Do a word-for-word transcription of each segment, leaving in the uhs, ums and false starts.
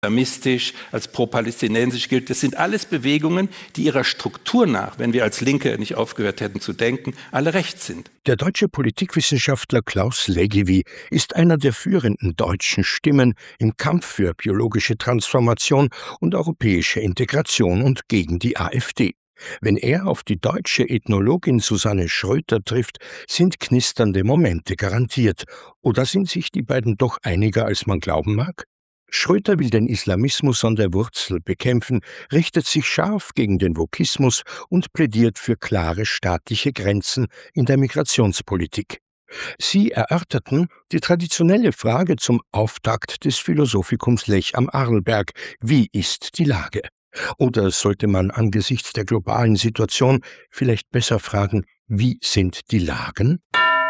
islamistisch, als pro-palästinensisch gilt. Das sind alles Bewegungen, die ihrer Struktur nach, wenn wir als Linke nicht aufgehört hätten zu denken, alle rechts sind. Der deutsche Politikwissenschaftler Klaus Leggevi ist einer der führenden deutschen Stimmen im Kampf für biologische Transformation und europäische Integration und gegen die AfD. Wenn er auf die deutsche Ethnologin Susanne Schröter trifft, sind knisternde Momente garantiert. Oder sind sich die beiden doch einiger, als man glauben mag? Schröter will den Islamismus an der Wurzel bekämpfen, richtet sich scharf gegen den Wokismus und plädiert für klare staatliche Grenzen in der Migrationspolitik. Sie erörterten die traditionelle Frage zum Auftakt des Philosophikums Lech am Arlberg: Wie ist die Lage? Oder sollte man angesichts der globalen Situation vielleicht besser fragen, wie sind die Lagen?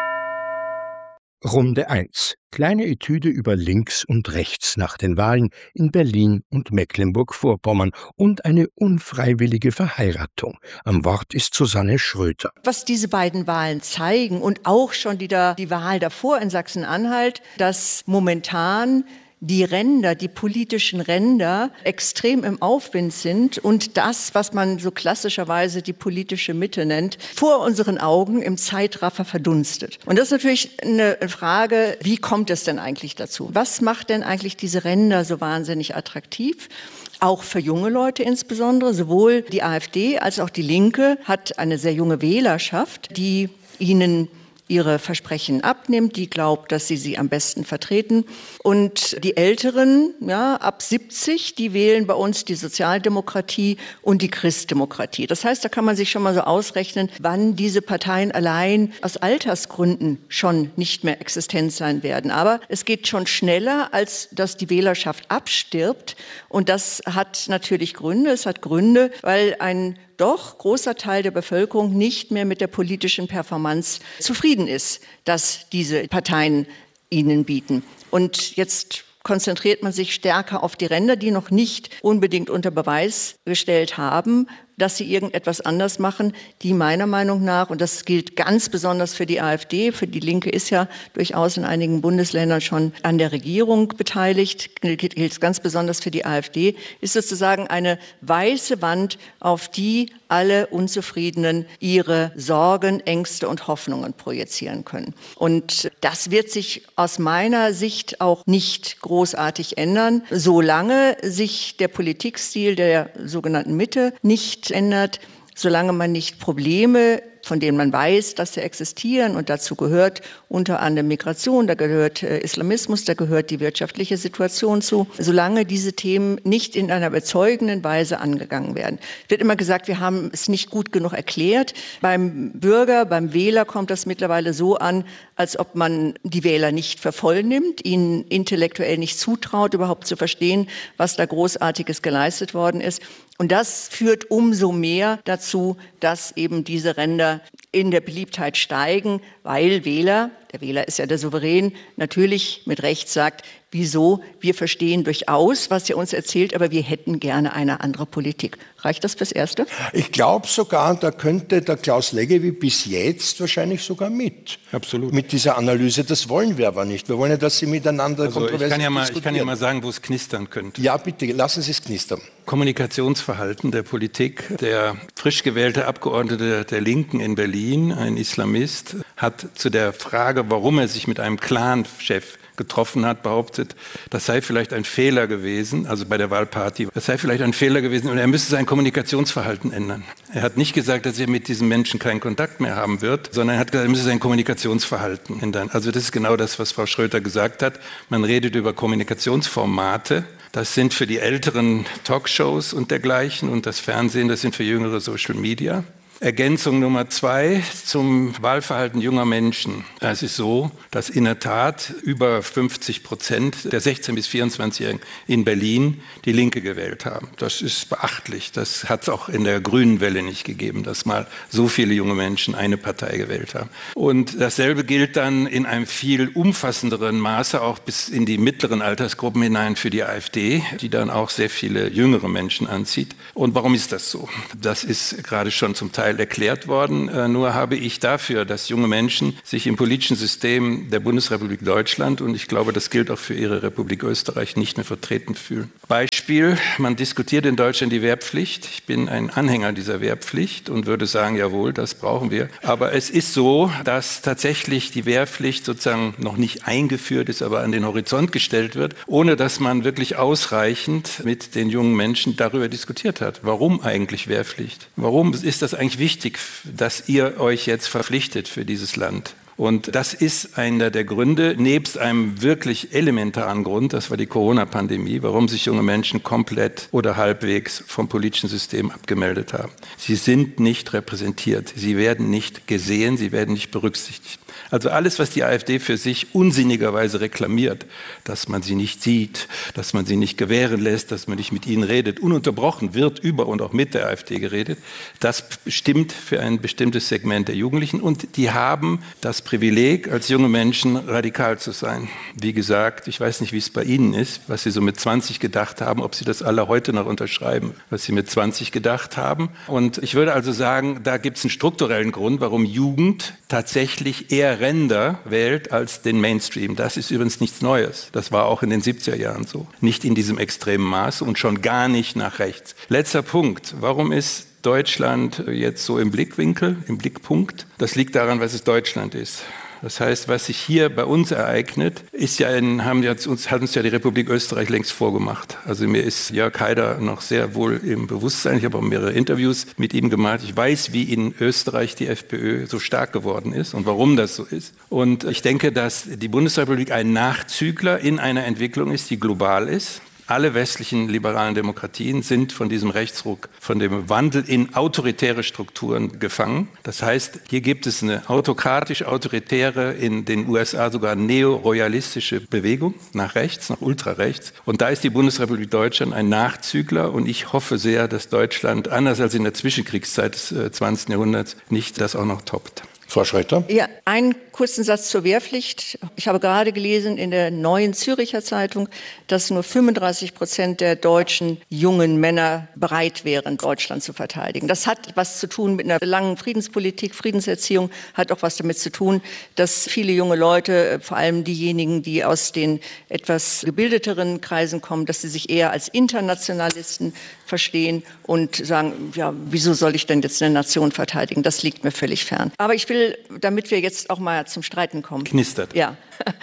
Runde eins. Kleine Etüde über Links und Rechts nach den Wahlen in Berlin und Mecklenburg-Vorpommern und eine unfreiwillige Verheiratung. Am Wort ist Susanne Schröter. Was diese beiden Wahlen zeigen und auch schon die, da, die Wahl davor in Sachsen-Anhalt, dass momentan die Ränder, die politischen Ränder extrem im Aufwind sind und das, was man so klassischerweise die politische Mitte nennt, vor unseren Augen im Zeitraffer verdunstet. Und das ist natürlich eine Frage, wie kommt es denn eigentlich dazu? Was macht denn eigentlich diese Ränder so wahnsinnig attraktiv? Auch für junge Leute insbesondere. Sowohl die AfD als auch die Linke hat eine sehr junge Wählerschaft, die ihnen ihre Versprechen abnimmt, die glaubt, dass sie sie am besten vertreten. Und die Älteren, ja, ab siebzig, die wählen bei uns die Sozialdemokratie und die Christdemokratie. Das heißt, da kann man sich schon mal so ausrechnen, wann diese Parteien allein aus Altersgründen schon nicht mehr existent sein werden. Aber es geht schon schneller, als dass die Wählerschaft abstirbt. Und das hat natürlich Gründe. Es hat Gründe, weil ein doch großer Teil der Bevölkerung nicht mehr mit der politischen Performance zufrieden ist, dass diese Parteien ihnen bieten. Und jetzt konzentriert man sich stärker auf die Ränder, die noch nicht unbedingt unter Beweis gestellt haben, dass sie irgendetwas anders machen, die meiner Meinung nach, und das gilt ganz besonders für die AfD, für die Linke ist ja durchaus in einigen Bundesländern schon an der Regierung beteiligt, gilt es ganz besonders für die AfD, ist sozusagen eine weiße Wand, auf die alle Unzufriedenen ihre Sorgen, Ängste und Hoffnungen projizieren können. Und das wird sich aus meiner Sicht auch nicht großartig ändern, solange sich der Politikstil der sogenannten Mitte nicht ändert, solange man nicht Probleme, von denen man weiß, dass sie existieren, und dazu gehört unter anderem Migration, da gehört äh, Islamismus, da gehört die wirtschaftliche Situation zu, solange diese Themen nicht in einer überzeugenden Weise angegangen werden. Es wird immer gesagt, wir haben es nicht gut genug erklärt. Beim Bürger, beim Wähler kommt das mittlerweile so an, als ob man die Wähler nicht für voll nimmt, ihnen intellektuell nicht zutraut, überhaupt zu verstehen, was da Großartiges geleistet worden ist. Und das führt umso mehr dazu, dass eben diese Ränder in der Beliebtheit steigen, weil Wähler, der Wähler ist ja der Souverän, natürlich mit Recht sagt, wieso, wir verstehen durchaus, was ihr uns erzählt, aber wir hätten gerne eine andere Politik. Reicht das fürs Erste? Ich glaube sogar, da könnte der Klaus Leggevi bis jetzt wahrscheinlich sogar mit. Absolut. Mit dieser Analyse. Das wollen wir aber nicht. Wir wollen ja, dass Sie miteinander also kontrovers ich kann ja mal, diskutieren. Ich kann ja mal sagen, wo es knistern könnte. Ja, bitte, lassen Sie es knistern. Kommunikationsverhalten der Politik. Der frisch gewählte Abgeordnete der Linken in Berlin, ein Islamist, hat zu der Frage, warum er sich mit einem Clan-Chef getroffen hat, behauptet, das sei vielleicht ein Fehler gewesen, also bei der Wahlparty, das sei vielleicht ein Fehler gewesen und er müsste sein Kommunikationsverhalten ändern. Er hat nicht gesagt, dass er mit diesem Menschen keinen Kontakt mehr haben wird, sondern er hat gesagt, er müsse sein Kommunikationsverhalten ändern. Also das ist genau das, was Frau Schröter gesagt hat. Man redet über Kommunikationsformate. Das sind für die älteren Talkshows und dergleichen und das Fernsehen, das sind für jüngere Social Media. Ergänzung Nummer zwei zum Wahlverhalten junger Menschen. Es ist so, dass in der Tat über fünfzig Prozent der sechzehn- bis vierundzwanzigjährigen in Berlin die Linke gewählt haben. Das ist beachtlich. Das hat es auch in der grünen Welle nicht gegeben, dass mal so viele junge Menschen eine Partei gewählt haben. Und dasselbe gilt dann in einem viel umfassenderen Maße auch bis in die mittleren Altersgruppen hinein für die AfD, die dann auch sehr viele jüngere Menschen anzieht. Und warum ist das so? Das ist gerade schon zum Teil Teil erklärt worden. Nur habe ich dafür, dass junge Menschen sich im politischen System der Bundesrepublik Deutschland, und ich glaube, das gilt auch für Ihre Republik Österreich, nicht mehr vertreten fühlen. Beispiel, man diskutiert in Deutschland die Wehrpflicht. Ich bin ein Anhänger dieser Wehrpflicht und würde sagen, jawohl, das brauchen wir. Aber es ist so, dass tatsächlich die Wehrpflicht sozusagen noch nicht eingeführt ist, aber an den Horizont gestellt wird, ohne dass man wirklich ausreichend mit den jungen Menschen darüber diskutiert hat. Warum eigentlich Wehrpflicht? Warum ist das eigentlich wichtig, dass ihr euch jetzt verpflichtet für dieses Land? Und das ist einer der Gründe, nebst einem wirklich elementaren Grund, das war die Corona-Pandemie, warum sich junge Menschen komplett oder halbwegs vom politischen System abgemeldet haben. Sie sind nicht repräsentiert, sie werden nicht gesehen, sie werden nicht berücksichtigt. Also alles, was die AfD für sich unsinnigerweise reklamiert, dass man sie nicht sieht, dass man sie nicht gewähren lässt, dass man nicht mit ihnen redet, ununterbrochen wird über und auch mit der AfD geredet, das stimmt für ein bestimmtes Segment der Jugendlichen und die haben das Privileg, als junge Menschen radikal zu sein. Wie gesagt, ich weiß nicht, wie es bei Ihnen ist, was Sie so mit zwanzig gedacht haben, ob Sie das alle heute noch unterschreiben, was Sie mit zwanzig gedacht haben. Und ich würde also sagen, da gibt es einen strukturellen Grund, warum Jugend tatsächlich eher Ränder wählt als den Mainstream. Das ist übrigens nichts Neues. Das war auch in den siebziger Jahren so. Nicht in diesem extremen Maße und schon gar nicht nach rechts. Letzter Punkt. Warum ist Deutschland jetzt so im Blickwinkel, im Blickpunkt? Das liegt daran, was es Deutschland ist. Das heißt, was sich hier bei uns ereignet, ist ja in, haben ja uns, hat uns ja die Republik Österreich längst vorgemacht. Also mir ist Jörg Haider noch sehr wohl im Bewusstsein. Ich habe auch mehrere Interviews mit ihm gemacht. Ich weiß, wie in Österreich die FPÖ so stark geworden ist und warum das so ist. Und ich denke, dass die Bundesrepublik ein Nachzügler in einer Entwicklung ist, die global ist. Alle westlichen liberalen Demokratien sind von diesem Rechtsruck, von dem Wandel in autoritäre Strukturen gefangen. Das heißt, hier gibt es eine autokratisch-autoritäre, in den U S A sogar neoroyalistische Bewegung nach rechts, nach ultrarechts. Und da ist die Bundesrepublik Deutschland ein Nachzügler. Und ich hoffe sehr, dass Deutschland, anders als in der Zwischenkriegszeit des zwanzigsten Jahrhunderts, nicht das auch noch toppt. Frau Schreiter? Ja, einen kurzen Satz zur Wehrpflicht. Ich habe gerade gelesen in der Neuen Züricher Zeitung, dass nur fünfunddreißig Prozent der deutschen jungen Männer bereit wären, Deutschland zu verteidigen. Das hat was zu tun mit einer langen Friedenspolitik, Friedenserziehung, hat auch was damit zu tun, dass viele junge Leute, vor allem diejenigen, die aus den etwas gebildeteren Kreisen kommen, dass sie sich eher als Internationalisten verstehen und sagen, ja, wieso soll ich denn jetzt eine Nation verteidigen? Das liegt mir völlig fern. Aber ich will, damit wir jetzt auch mal zum Streiten kommen. Knistert. Ja.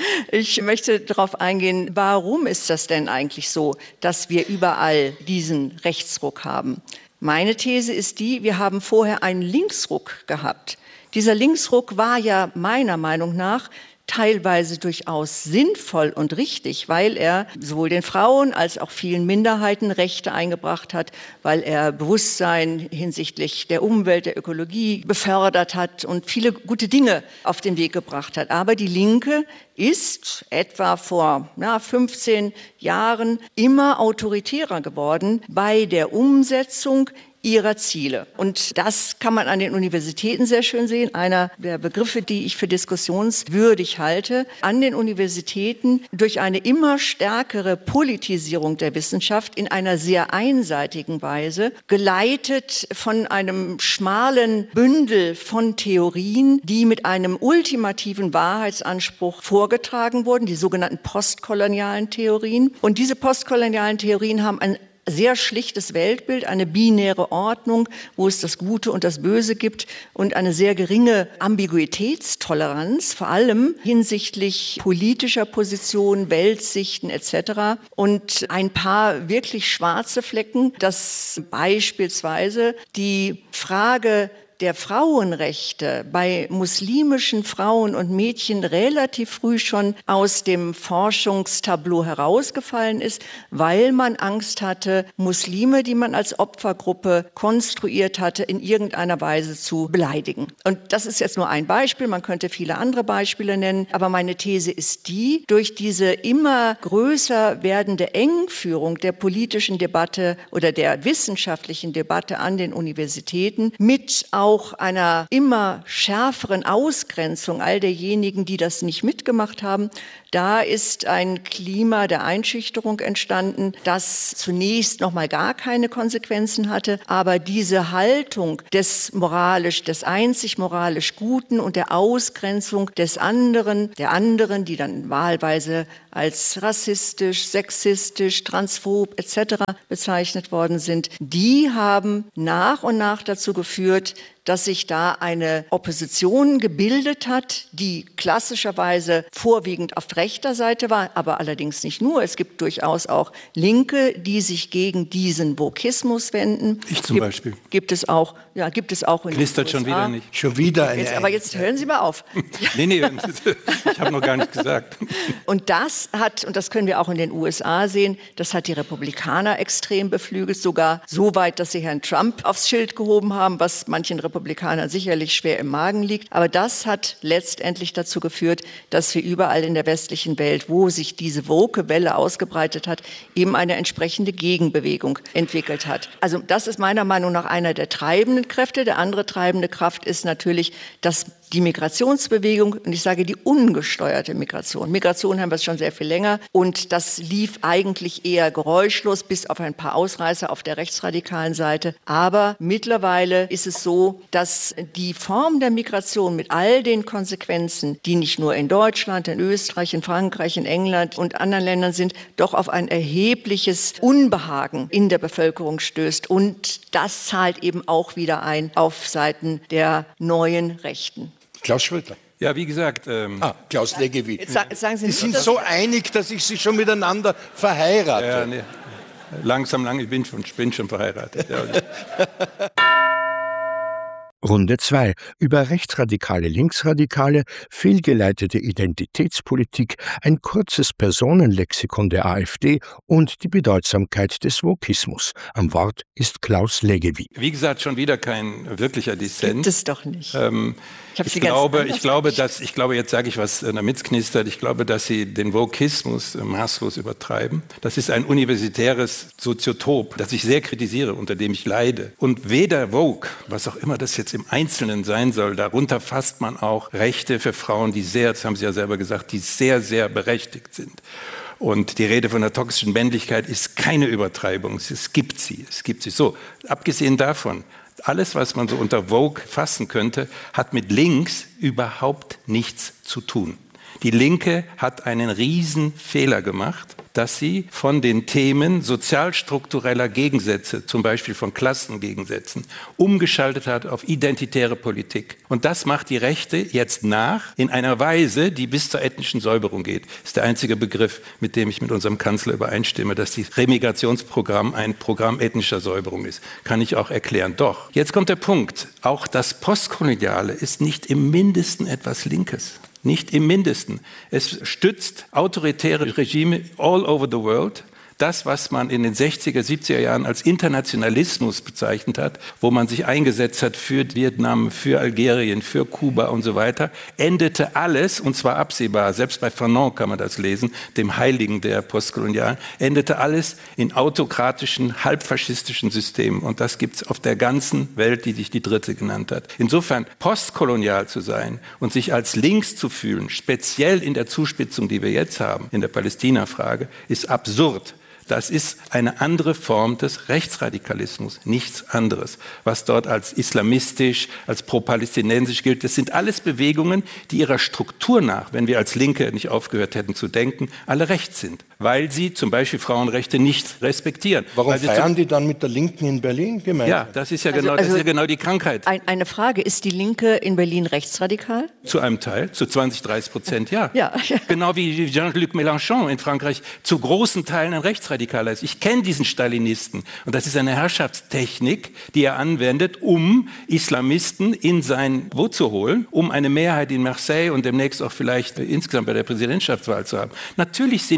Ich möchte darauf eingehen, warum ist das denn eigentlich so, dass wir überall diesen Rechtsruck haben? Meine These ist die, wir haben vorher einen Linksruck gehabt. Dieser Linksruck war ja meiner Meinung nach teilweise durchaus sinnvoll und richtig, weil er sowohl den Frauen als auch vielen Minderheiten Rechte eingebracht hat, weil er Bewusstsein hinsichtlich der Umwelt, der Ökologie befördert hat und viele gute Dinge auf den Weg gebracht hat. Aber die Linke ist etwa vor na, fünfzehn Jahren immer autoritärer geworden bei der Umsetzung ihrer Ziele. Und das kann man an den Universitäten sehr schön sehen. Einer der Begriffe, die ich für diskussionswürdig halte, an den Universitäten durch eine immer stärkere Politisierung der Wissenschaft in einer sehr einseitigen Weise, geleitet von einem schmalen Bündel von Theorien, die mit einem ultimativen Wahrheitsanspruch vorgetragen wurden, die sogenannten postkolonialen Theorien. Und diese postkolonialen Theorien haben ein sehr schlichtes Weltbild, eine binäre Ordnung, wo es das Gute und das Böse gibt und eine sehr geringe Ambiguitätstoleranz, vor allem hinsichtlich politischer Positionen, Weltsichten et cetera. Und ein paar wirklich schwarze Flecken, dass beispielsweise die Frage der Frauenrechte bei muslimischen Frauen und Mädchen relativ früh schon aus dem Forschungstableau herausgefallen ist, weil man Angst hatte, Muslime, die man als Opfergruppe konstruiert hatte, in irgendeiner Weise zu beleidigen. Und das ist jetzt nur ein Beispiel, man könnte viele andere Beispiele nennen, aber meine These ist die, durch diese immer größer werdende Engführung der politischen Debatte oder der wissenschaftlichen Debatte an den Universitäten mit auch auch einer immer schärferen Ausgrenzung all derjenigen, die das nicht mitgemacht haben. Da ist ein Klima der Einschüchterung entstanden, das zunächst noch mal gar keine Konsequenzen hatte, aber diese Haltung des moralisch, des einzig moralisch Guten und der Ausgrenzung des anderen, der anderen, die dann wahlweise als rassistisch, sexistisch, transphob et cetera bezeichnet worden sind, die haben nach und nach dazu geführt, dass sich da eine Opposition gebildet hat, die klassischerweise vorwiegend auf rechter Seite war, aber allerdings nicht nur. Es gibt durchaus auch Linke, die sich gegen diesen Wokismus wenden. Ich zum gibt, Beispiel. Gibt es auch, ja, gibt es auch in den U S A. Knistert schon wieder nicht. Schon wieder eine. Jetzt, aber jetzt hören Sie mal auf. nee, nee, ich habe noch gar nicht gesagt. Und das hat, und das können wir auch in den U S A sehen, das hat die Republikaner extrem beflügelt, sogar so weit, dass sie Herrn Trump aufs Schild gehoben haben, was manchen Republikanern sicherlich schwer im Magen liegt. Aber das hat letztendlich dazu geführt, dass wir überall in der westlichen Welt, wo sich diese Woke-Welle ausgebreitet hat, eben eine entsprechende Gegenbewegung entwickelt hat. Also das ist meiner Meinung nach einer der treibenden Kräfte. Der andere treibende Kraft ist natürlich, dass die Migrationsbewegung, und ich sage die ungesteuerte Migration. Migration haben wir es schon sehr viel länger und das lief eigentlich eher geräuschlos, bis auf ein paar Ausreißer auf der rechtsradikalen Seite. Aber mittlerweile ist es so, dass die Form der Migration mit all den Konsequenzen, die nicht nur in Deutschland, in Österreich, in Frankreich, in England und anderen Ländern sind, doch auf ein erhebliches Unbehagen in der Bevölkerung stößt. Und das zahlt eben auch wieder ein auf Seiten der neuen Rechten. Klaus Schröter. Ja, wie gesagt. Ähm ah, Klaus Leggevi. Jetzt sagen, sagen Sie Die nicht, sind dass- so einig, dass ich sie schon miteinander verheirate. ja, nee, langsam, lang, ich bin schon, ich bin schon verheiratet. Ja. Runde zwei. Über rechtsradikale, linksradikale, fehlgeleitete Identitätspolitik, ein kurzes Personenlexikon der AfD und die Bedeutsamkeit des Wokismus. Am Wort ist Klaus Leggevi. Wie gesagt, schon wieder kein wirklicher Dissens. Gibt es doch nicht. Ähm, Ich hab ich, Sie ganz glaube, anders ich glaube, eingeschätzt. dass, ich glaube, jetzt sage ich was, damit es knistert, ich glaube, dass Sie den Wokismus äh, maßlos übertreiben. Das ist ein universitäres Soziotop, das ich sehr kritisiere, unter dem ich leide. Und weder Woke, was auch immer das jetzt im Einzelnen sein soll, darunter fasst man auch Rechte für Frauen, die sehr, das haben Sie ja selber gesagt, die sehr, sehr berechtigt sind. Und die Rede von der toxischen Männlichkeit ist keine Übertreibung, es gibt sie, es gibt sie. So, abgesehen davon, alles, was man so unter Woke fassen könnte, hat mit links überhaupt nichts zu tun. Die Linke hat einen riesen Fehler gemacht, dass sie von den Themen sozialstruktureller Gegensätze, zum Beispiel von Klassengegensätzen, umgeschaltet hat auf identitäre Politik. Und das macht die Rechte jetzt nach in einer Weise, die bis zur ethnischen Säuberung geht. Das ist der einzige Begriff, mit dem ich mit unserem Kanzler übereinstimme, dass das Remigrationsprogramm ein Programm ethnischer Säuberung ist. Kann ich auch erklären. Doch, jetzt kommt der Punkt. Auch das Postkoloniale ist nicht im Mindesten etwas Linkes. Nicht im Mindesten. Es stützt autoritäre Regime all over the world. Das, was man in den sechziger, siebziger Jahren als Internationalismus bezeichnet hat, wo man sich eingesetzt hat für Vietnam, für Algerien, für Kuba und so weiter, endete alles, und zwar absehbar, selbst bei Fanon kann man das lesen, dem Heiligen der Postkolonialen, endete alles in autokratischen, halbfaschistischen Systemen. Und das gibt es auf der ganzen Welt, die sich die Dritte genannt hat. Insofern, postkolonial zu sein und sich als links zu fühlen, speziell in der Zuspitzung, die wir jetzt haben, in der Palästina-Frage, ist absurd. Das ist eine andere Form des Rechtsradikalismus, nichts anderes. Was dort als islamistisch, als pro-palästinensisch gilt, das sind alles Bewegungen, die ihrer Struktur nach, wenn wir als Linke nicht aufgehört hätten zu denken, alle rechts sind. Weil sie zum Beispiel Frauenrechte nicht respektieren. Warum Weil sie feiern zum, die dann mit der Linken in Berlin gemeinsam? Ja, das ist ja, Also- genau, das also- ist ja genau die Krankheit. Ein, eine Frage, ist die Linke in Berlin rechtsradikal? Zu einem Teil, zu zwanzig, dreißig Prozent, ja. Ja. Genau wie Jean-Luc Mélenchon in Frankreich zu großen Teilen ein Rechtsradikaler ist. Ich kenne diesen Stalinisten und das ist eine Herrschaftstechnik, die er anwendet, um Islamisten in sein Boot zu holen, um eine Mehrheit in Marseille und demnächst auch vielleicht insgesamt bei der Präsidentschaftswahl zu haben. Natürlich sind die, wenn man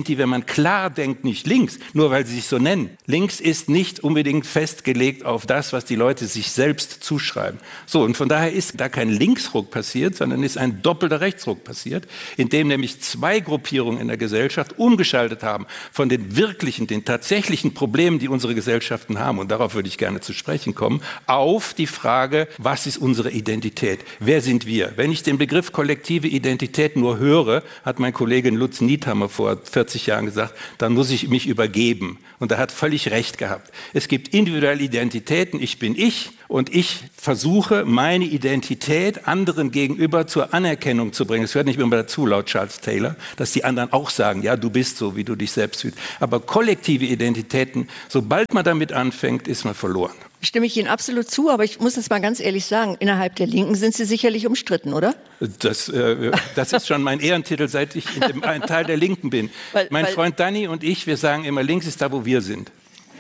klar denkt nicht links, nur weil sie sich so nennen. Links ist nicht unbedingt festgelegt auf das, was die Leute sich selbst zuschreiben. So, und von daher ist da kein Linksruck passiert, sondern ist ein doppelter Rechtsruck passiert, in dem nämlich zwei Gruppierungen in der Gesellschaft umgeschaltet haben von den wirklichen, den tatsächlichen Problemen, die unsere Gesellschaften haben, und darauf würde ich gerne zu sprechen kommen, auf die Frage, was ist unsere Identität? Wer sind wir? Wenn ich den Begriff kollektive Identität nur höre, hat mein Kollege Lutz Niethammer vor vierzig Jahren gesagt, dann muss ich mich übergeben. Und er hat völlig recht gehabt. Es gibt individuelle Identitäten, ich bin ich, und ich versuche, meine Identität anderen gegenüber zur Anerkennung zu bringen. Es gehört nicht immer dazu, laut Charles Taylor, dass die anderen auch sagen, ja, du bist so, wie du dich selbst fühlst. Aber kollektive Identitäten, sobald man damit anfängt, ist man verloren. Stimme ich Ihnen absolut zu, aber ich muss es mal ganz ehrlich sagen, innerhalb der Linken sind Sie sicherlich umstritten, oder? Das, äh, das ist schon mein Ehrentitel, seit ich in dem, ein Teil der Linken bin. Weil, mein weil, Freund Danny und ich, wir sagen immer, links ist da, wo wir sind.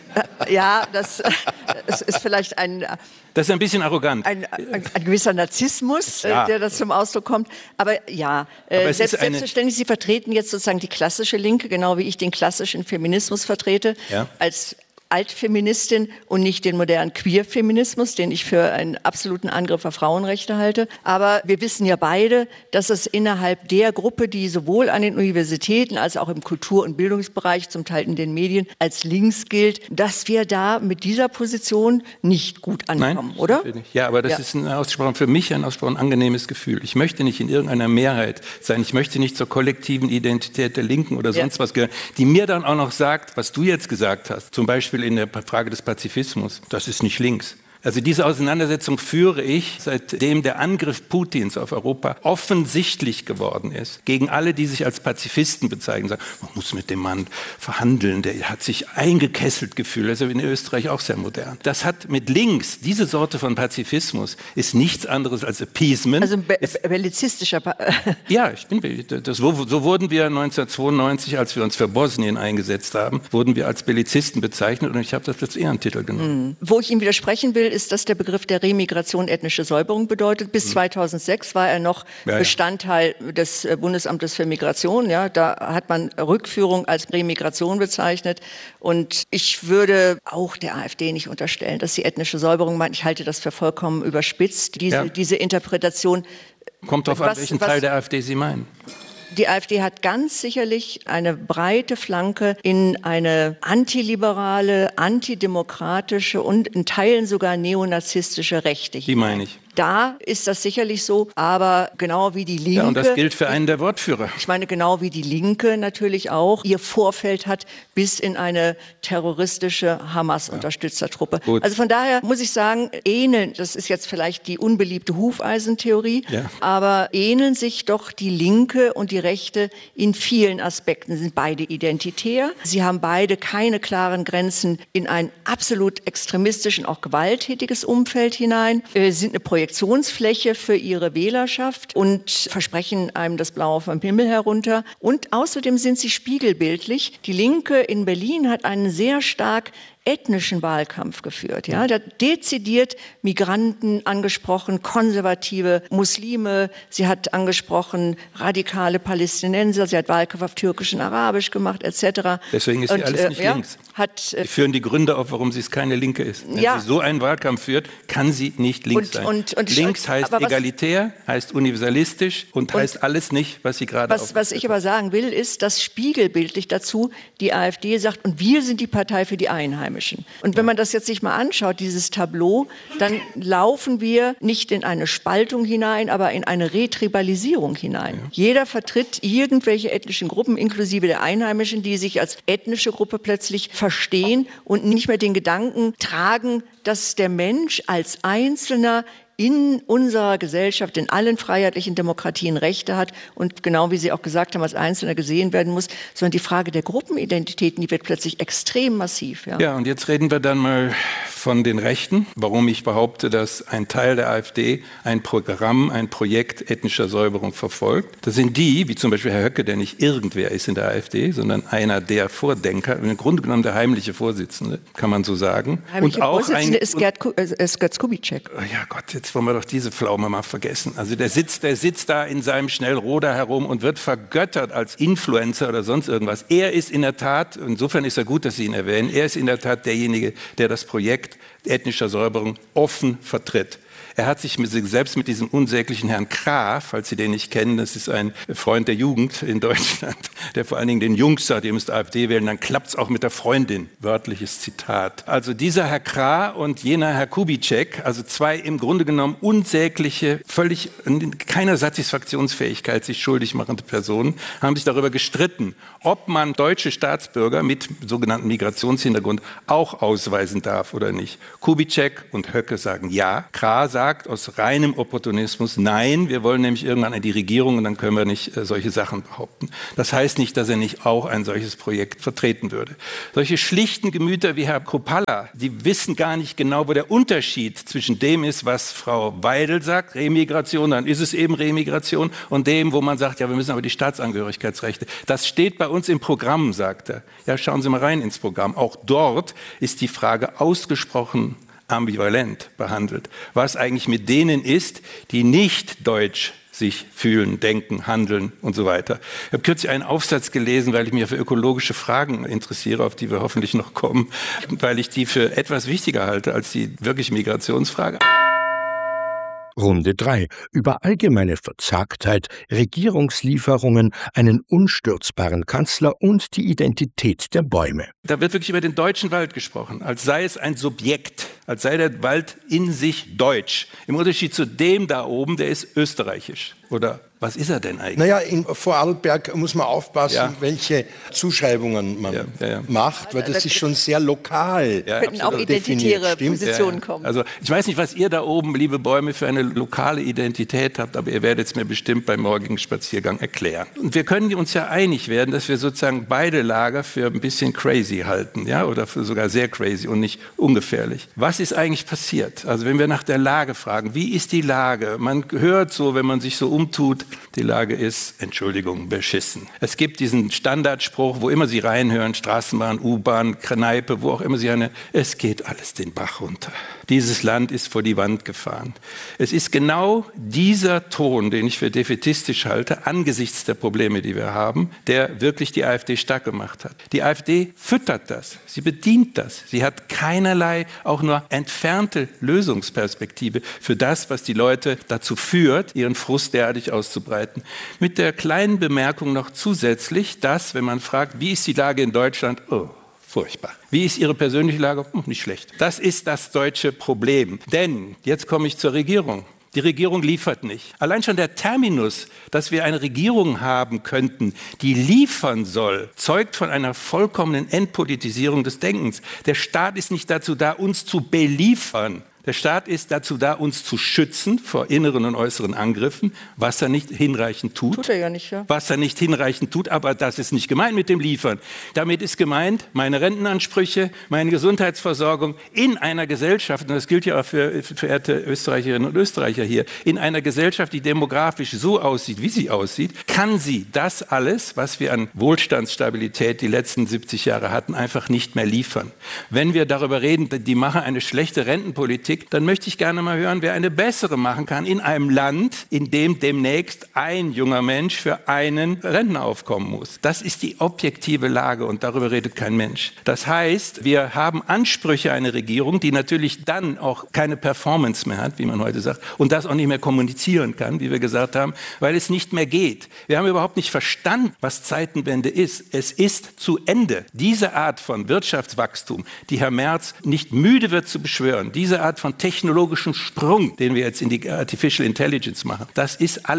Ja, das, das ist vielleicht ein... Das ist ein bisschen arrogant. Ein, ein, ein gewisser Narzissmus, ja. äh, der da zum Ausdruck kommt. Aber ja, äh, Aber selbst, selbstverständlich, Sie vertreten jetzt sozusagen die klassische Linke, genau wie ich den klassischen Feminismus vertrete, ja. als Altfeministin und nicht den modernen Queer-Feminismus, den ich für einen absoluten Angriff auf Frauenrechte halte. Aber wir wissen ja beide, dass es innerhalb der Gruppe, die sowohl an den Universitäten als auch im Kultur- und Bildungsbereich, zum Teil in den Medien, als links gilt, dass wir da mit dieser Position nicht gut ankommen, Nein, oder? Ja, aber das ja. ist ein ausgesprochen, für mich ein ausgesprochen angenehmes Gefühl. Ich möchte nicht in irgendeiner Mehrheit sein. Ich möchte nicht zur kollektiven Identität der Linken oder sonst ja. was gehören, die mir dann auch noch sagt, was du jetzt gesagt hast. Zum Beispiel in der Frage des Pazifismus. Das ist nicht links. Also diese Auseinandersetzung führe ich, seitdem der Angriff Putins auf Europa offensichtlich geworden ist, gegen alle, die sich als Pazifisten bezeichnen, sagen, man muss mit dem Mann verhandeln, der hat sich eingekesselt gefühlt, also in Österreich auch sehr modern. Das hat mit links, diese Sorte von Pazifismus, ist nichts anderes als Appeasement. Also ein be bellizistischer... Pa ja, ich bin, das, so wurden wir neunzehnhundertzweiundneunzig, als wir uns für Bosnien eingesetzt haben, wurden wir als Bellizisten bezeichnet und ich habe das als Ehrentitel genommen. Mhm. Wo ich ihm widersprechen will, ist, dass der Begriff der Remigration ethnische Säuberung bedeutet. Bis zweitausendsechs war er noch ja, ja. Bestandteil des Bundesamtes für Migration. Ja, da hat man Rückführung als Remigration bezeichnet. Und ich würde auch der AfD nicht unterstellen, dass sie ethnische Säuberung meint. Ich halte das für vollkommen überspitzt, diese, ja. diese Interpretation. Kommt darauf an, welchen was, Teil der AfD Sie meinen. Die AfD hat ganz sicherlich eine breite Flanke in eine antiliberale, antidemokratische und in Teilen sogar neonazistische Rechte hinein. Die meine ich. Da ist das sicherlich so, aber genau wie die Linke... Ja, und das gilt für einen der Wortführer. Ich meine, genau wie die Linke natürlich auch ihr Vorfeld hat bis in eine terroristische Hamas-Unterstützertruppe. Ja. Also von daher muss ich sagen, ähneln, das ist jetzt vielleicht die unbeliebte Hufeisentheorie, ja. aber ähneln sich doch die Linke und die Rechte in vielen Aspekten. Sie sind beide identitär, sie haben beide keine klaren Grenzen in ein absolut extremistisch und auch gewalttätiges Umfeld hinein, sie sind eine Projektionsfläche für ihre Wählerschaft und versprechen einem das Blaue vom Himmel herunter. Und außerdem sind sie spiegelbildlich. Die Linke in Berlin hat einen sehr stark ethnischen Wahlkampf geführt. Ja, da dezidiert Migranten angesprochen, konservative Muslime. Sie hat angesprochen radikale Palästinenser. Sie hat Wahlkampf auf Türkisch und Arabisch gemacht, et cetera. Deswegen ist sie und, alles nicht äh, links. Ja, hat, äh, sie führen die Gründe auf, warum sie es keine Linke ist. Wenn ja. sie so einen Wahlkampf führt, kann sie nicht links und, sein. Und, und links heißt egalitär, heißt universalistisch und, und heißt alles nicht, was sie gerade Was, was ich aber sagen will, ist, dass spiegelbildlich dazu die AfD sagt, und wir sind die Partei für die Einheimischen. Und wenn man das jetzt sich mal anschaut, dieses Tableau, dann laufen wir nicht in eine Spaltung hinein, aber in eine Retribalisierung hinein. Ja. Jeder vertritt irgendwelche ethnischen Gruppen, inklusive der Einheimischen, die sich als ethnische Gruppe plötzlich verstehen und nicht mehr den Gedanken tragen, dass der Mensch als Einzelner in unserer Gesellschaft, in allen freiheitlichen Demokratien Rechte hat und genau wie Sie auch gesagt haben, als Einzelner gesehen werden muss, sondern die Frage der Gruppenidentitäten, die wird plötzlich extrem massiv. Ja, ja, und jetzt reden wir dann mal von den Rechten, warum ich behaupte, dass ein Teil der AfD ein Programm, ein Projekt ethnischer Säuberung verfolgt. Das sind die, wie zum Beispiel Herr Höcke, der nicht irgendwer ist in der AfD, sondern einer der Vordenker, im Grunde genommen der heimliche Vorsitzende, kann man so sagen. Heimliche und auch Vorsitzende ein, ist Gerd, äh, Götz Kubitschek. Oh ja Gott, jetzt wollen wir doch diese Pflaume mal vergessen. Also der sitzt, der sitzt da in seinem Schnellroder herum und wird vergöttert als Influencer oder sonst irgendwas. Er ist in der Tat, insofern ist er gut, dass Sie ihn erwähnen, er ist in der Tat derjenige, der das Projekt ethnischer Säuberung offen vertritt. Er hat sich mit, selbst mit diesem unsäglichen Herrn Krah, falls Sie den nicht kennen, das ist ein Freund der Jugend in Deutschland, der vor allen Dingen den Jungs sagt, ihr müsst AfD wählen, dann klappt's auch mit der Freundin. Wörtliches Zitat. Also dieser Herr Krah und jener Herr Kubitschek, also zwei im Grunde genommen unsägliche, völlig in keiner Satisfaktionsfähigkeit sich schuldig machende Personen, haben sich darüber gestritten, ob man deutsche Staatsbürger mit sogenannten Migrationshintergrund auch ausweisen darf oder nicht. Kubitschek und Höcke sagen ja, Krah sagt aus reinem Opportunismus, nein, wir wollen nämlich irgendwann in die Regierung und dann können wir nicht äh, solche Sachen behaupten. Das heißt nicht, dass er nicht auch ein solches Projekt vertreten würde. Solche schlichten Gemüter wie Herr Kropalla, die wissen gar nicht genau, wo der Unterschied zwischen dem ist, was Frau Weidel sagt, Remigration, dann ist es eben Remigration, und dem, wo man sagt, ja, wir müssen aber die Staatsangehörigkeitsrechte. Das steht bei uns im Programm, sagt er. Ja, schauen Sie mal rein ins Programm. Auch dort ist die Frage ausgesprochen ambivalent behandelt. Was eigentlich mit denen ist, die nicht deutsch sich fühlen, denken, handeln und so weiter. Ich habe kürzlich einen Aufsatz gelesen, weil ich mich für ökologische Fragen interessiere, auf die wir hoffentlich noch kommen, weil ich die für etwas wichtiger halte als die wirkliche Migrationsfrage. Runde drei. Über allgemeine Verzagtheit, Regierungslieferungen, einen unstürzbaren Kanzler und die Identität der Bäume. Da wird wirklich über den deutschen Wald gesprochen, als sei es ein Subjekt, als sei der Wald in sich deutsch. Im Unterschied zu dem da oben, der ist österreichisch. Oder was ist er denn eigentlich? Naja, in Vorarlberg muss man aufpassen, ja. welche Zuschreibungen man ja, ja, ja. macht, weil das ist schon sehr lokal. Ja, könnten auch identitäre Positionen ja, kommen. Also ich weiß nicht, was ihr da oben, liebe Bäume, für eine lokale Identität habt, aber ihr werdet es mir bestimmt beim morgigen Spaziergang erklären. Und wir können uns ja einig werden, dass wir sozusagen beide Lager für ein bisschen crazy halten, ja, oder für sogar sehr crazy und nicht ungefährlich. Was ist eigentlich passiert? Also wenn wir nach der Lage fragen, wie ist die Lage? Man hört so, wenn man sich so umtut, die Lage ist, Entschuldigung, beschissen. Es gibt diesen Standardspruch, wo immer Sie reinhören, Straßenbahn, U-Bahn, Kneipe, wo auch immer Sie eine, es geht alles den Bach runter. Dieses Land ist vor die Wand gefahren. Es ist genau dieser Ton, den ich für defätistisch halte, angesichts der Probleme, die wir haben, der wirklich die AfD stark gemacht hat. Die AfD füttert das, sie bedient das. Sie hat keinerlei, auch nur entfernte Lösungsperspektive für das, was die Leute dazu führt, ihren Frust derartig auszubreiten. Mit der kleinen Bemerkung noch zusätzlich, dass, wenn man fragt, wie ist die Lage in Deutschland? Oh, furchtbar. Wie ist Ihre persönliche Lage? Hm, nicht schlecht. Das ist das deutsche Problem. Denn, jetzt komme ich zur Regierung. Die Regierung liefert nicht. Allein schon der Terminus, dass wir eine Regierung haben könnten, die liefern soll, zeugt von einer vollkommenen Entpolitisierung des Denkens. Der Staat ist nicht dazu da, uns zu beliefern. Der Staat ist dazu da, uns zu schützen vor inneren und äußeren Angriffen, was er nicht hinreichend tut. Tut er ja nicht, ja. Was er nicht hinreichend tut, aber das ist nicht gemeint mit dem Liefern. Damit ist gemeint, meine Rentenansprüche, meine Gesundheitsversorgung in einer Gesellschaft, und das gilt ja auch für verehrte Österreicherinnen und Österreicher hier, in einer Gesellschaft, die demografisch so aussieht, wie sie aussieht, kann sie das alles, was wir an Wohlstandsstabilität die letzten siebzig Jahre hatten, einfach nicht mehr liefern. Wenn wir darüber reden, die machen eine schlechte Rentenpolitik, dann möchte ich gerne mal hören, wer eine bessere machen kann in einem Land, in dem demnächst ein junger Mensch für einen Rentner aufkommen muss. Das ist die objektive Lage und darüber redet kein Mensch. Das heißt, wir haben Ansprüche an eine Regierung, die natürlich dann auch keine Performance mehr hat, wie man heute sagt, und das auch nicht mehr kommunizieren kann, wie wir gesagt haben, weil es nicht mehr geht. Wir haben überhaupt nicht verstanden, was Zeitenwende ist. Es ist zu Ende. Diese Art von Wirtschaftswachstum, die Herr Merz nicht müde wird zu beschwören, diese Art von technologischem Sprung, den wir jetzt in die Artificial Intelligence machen, das ist alles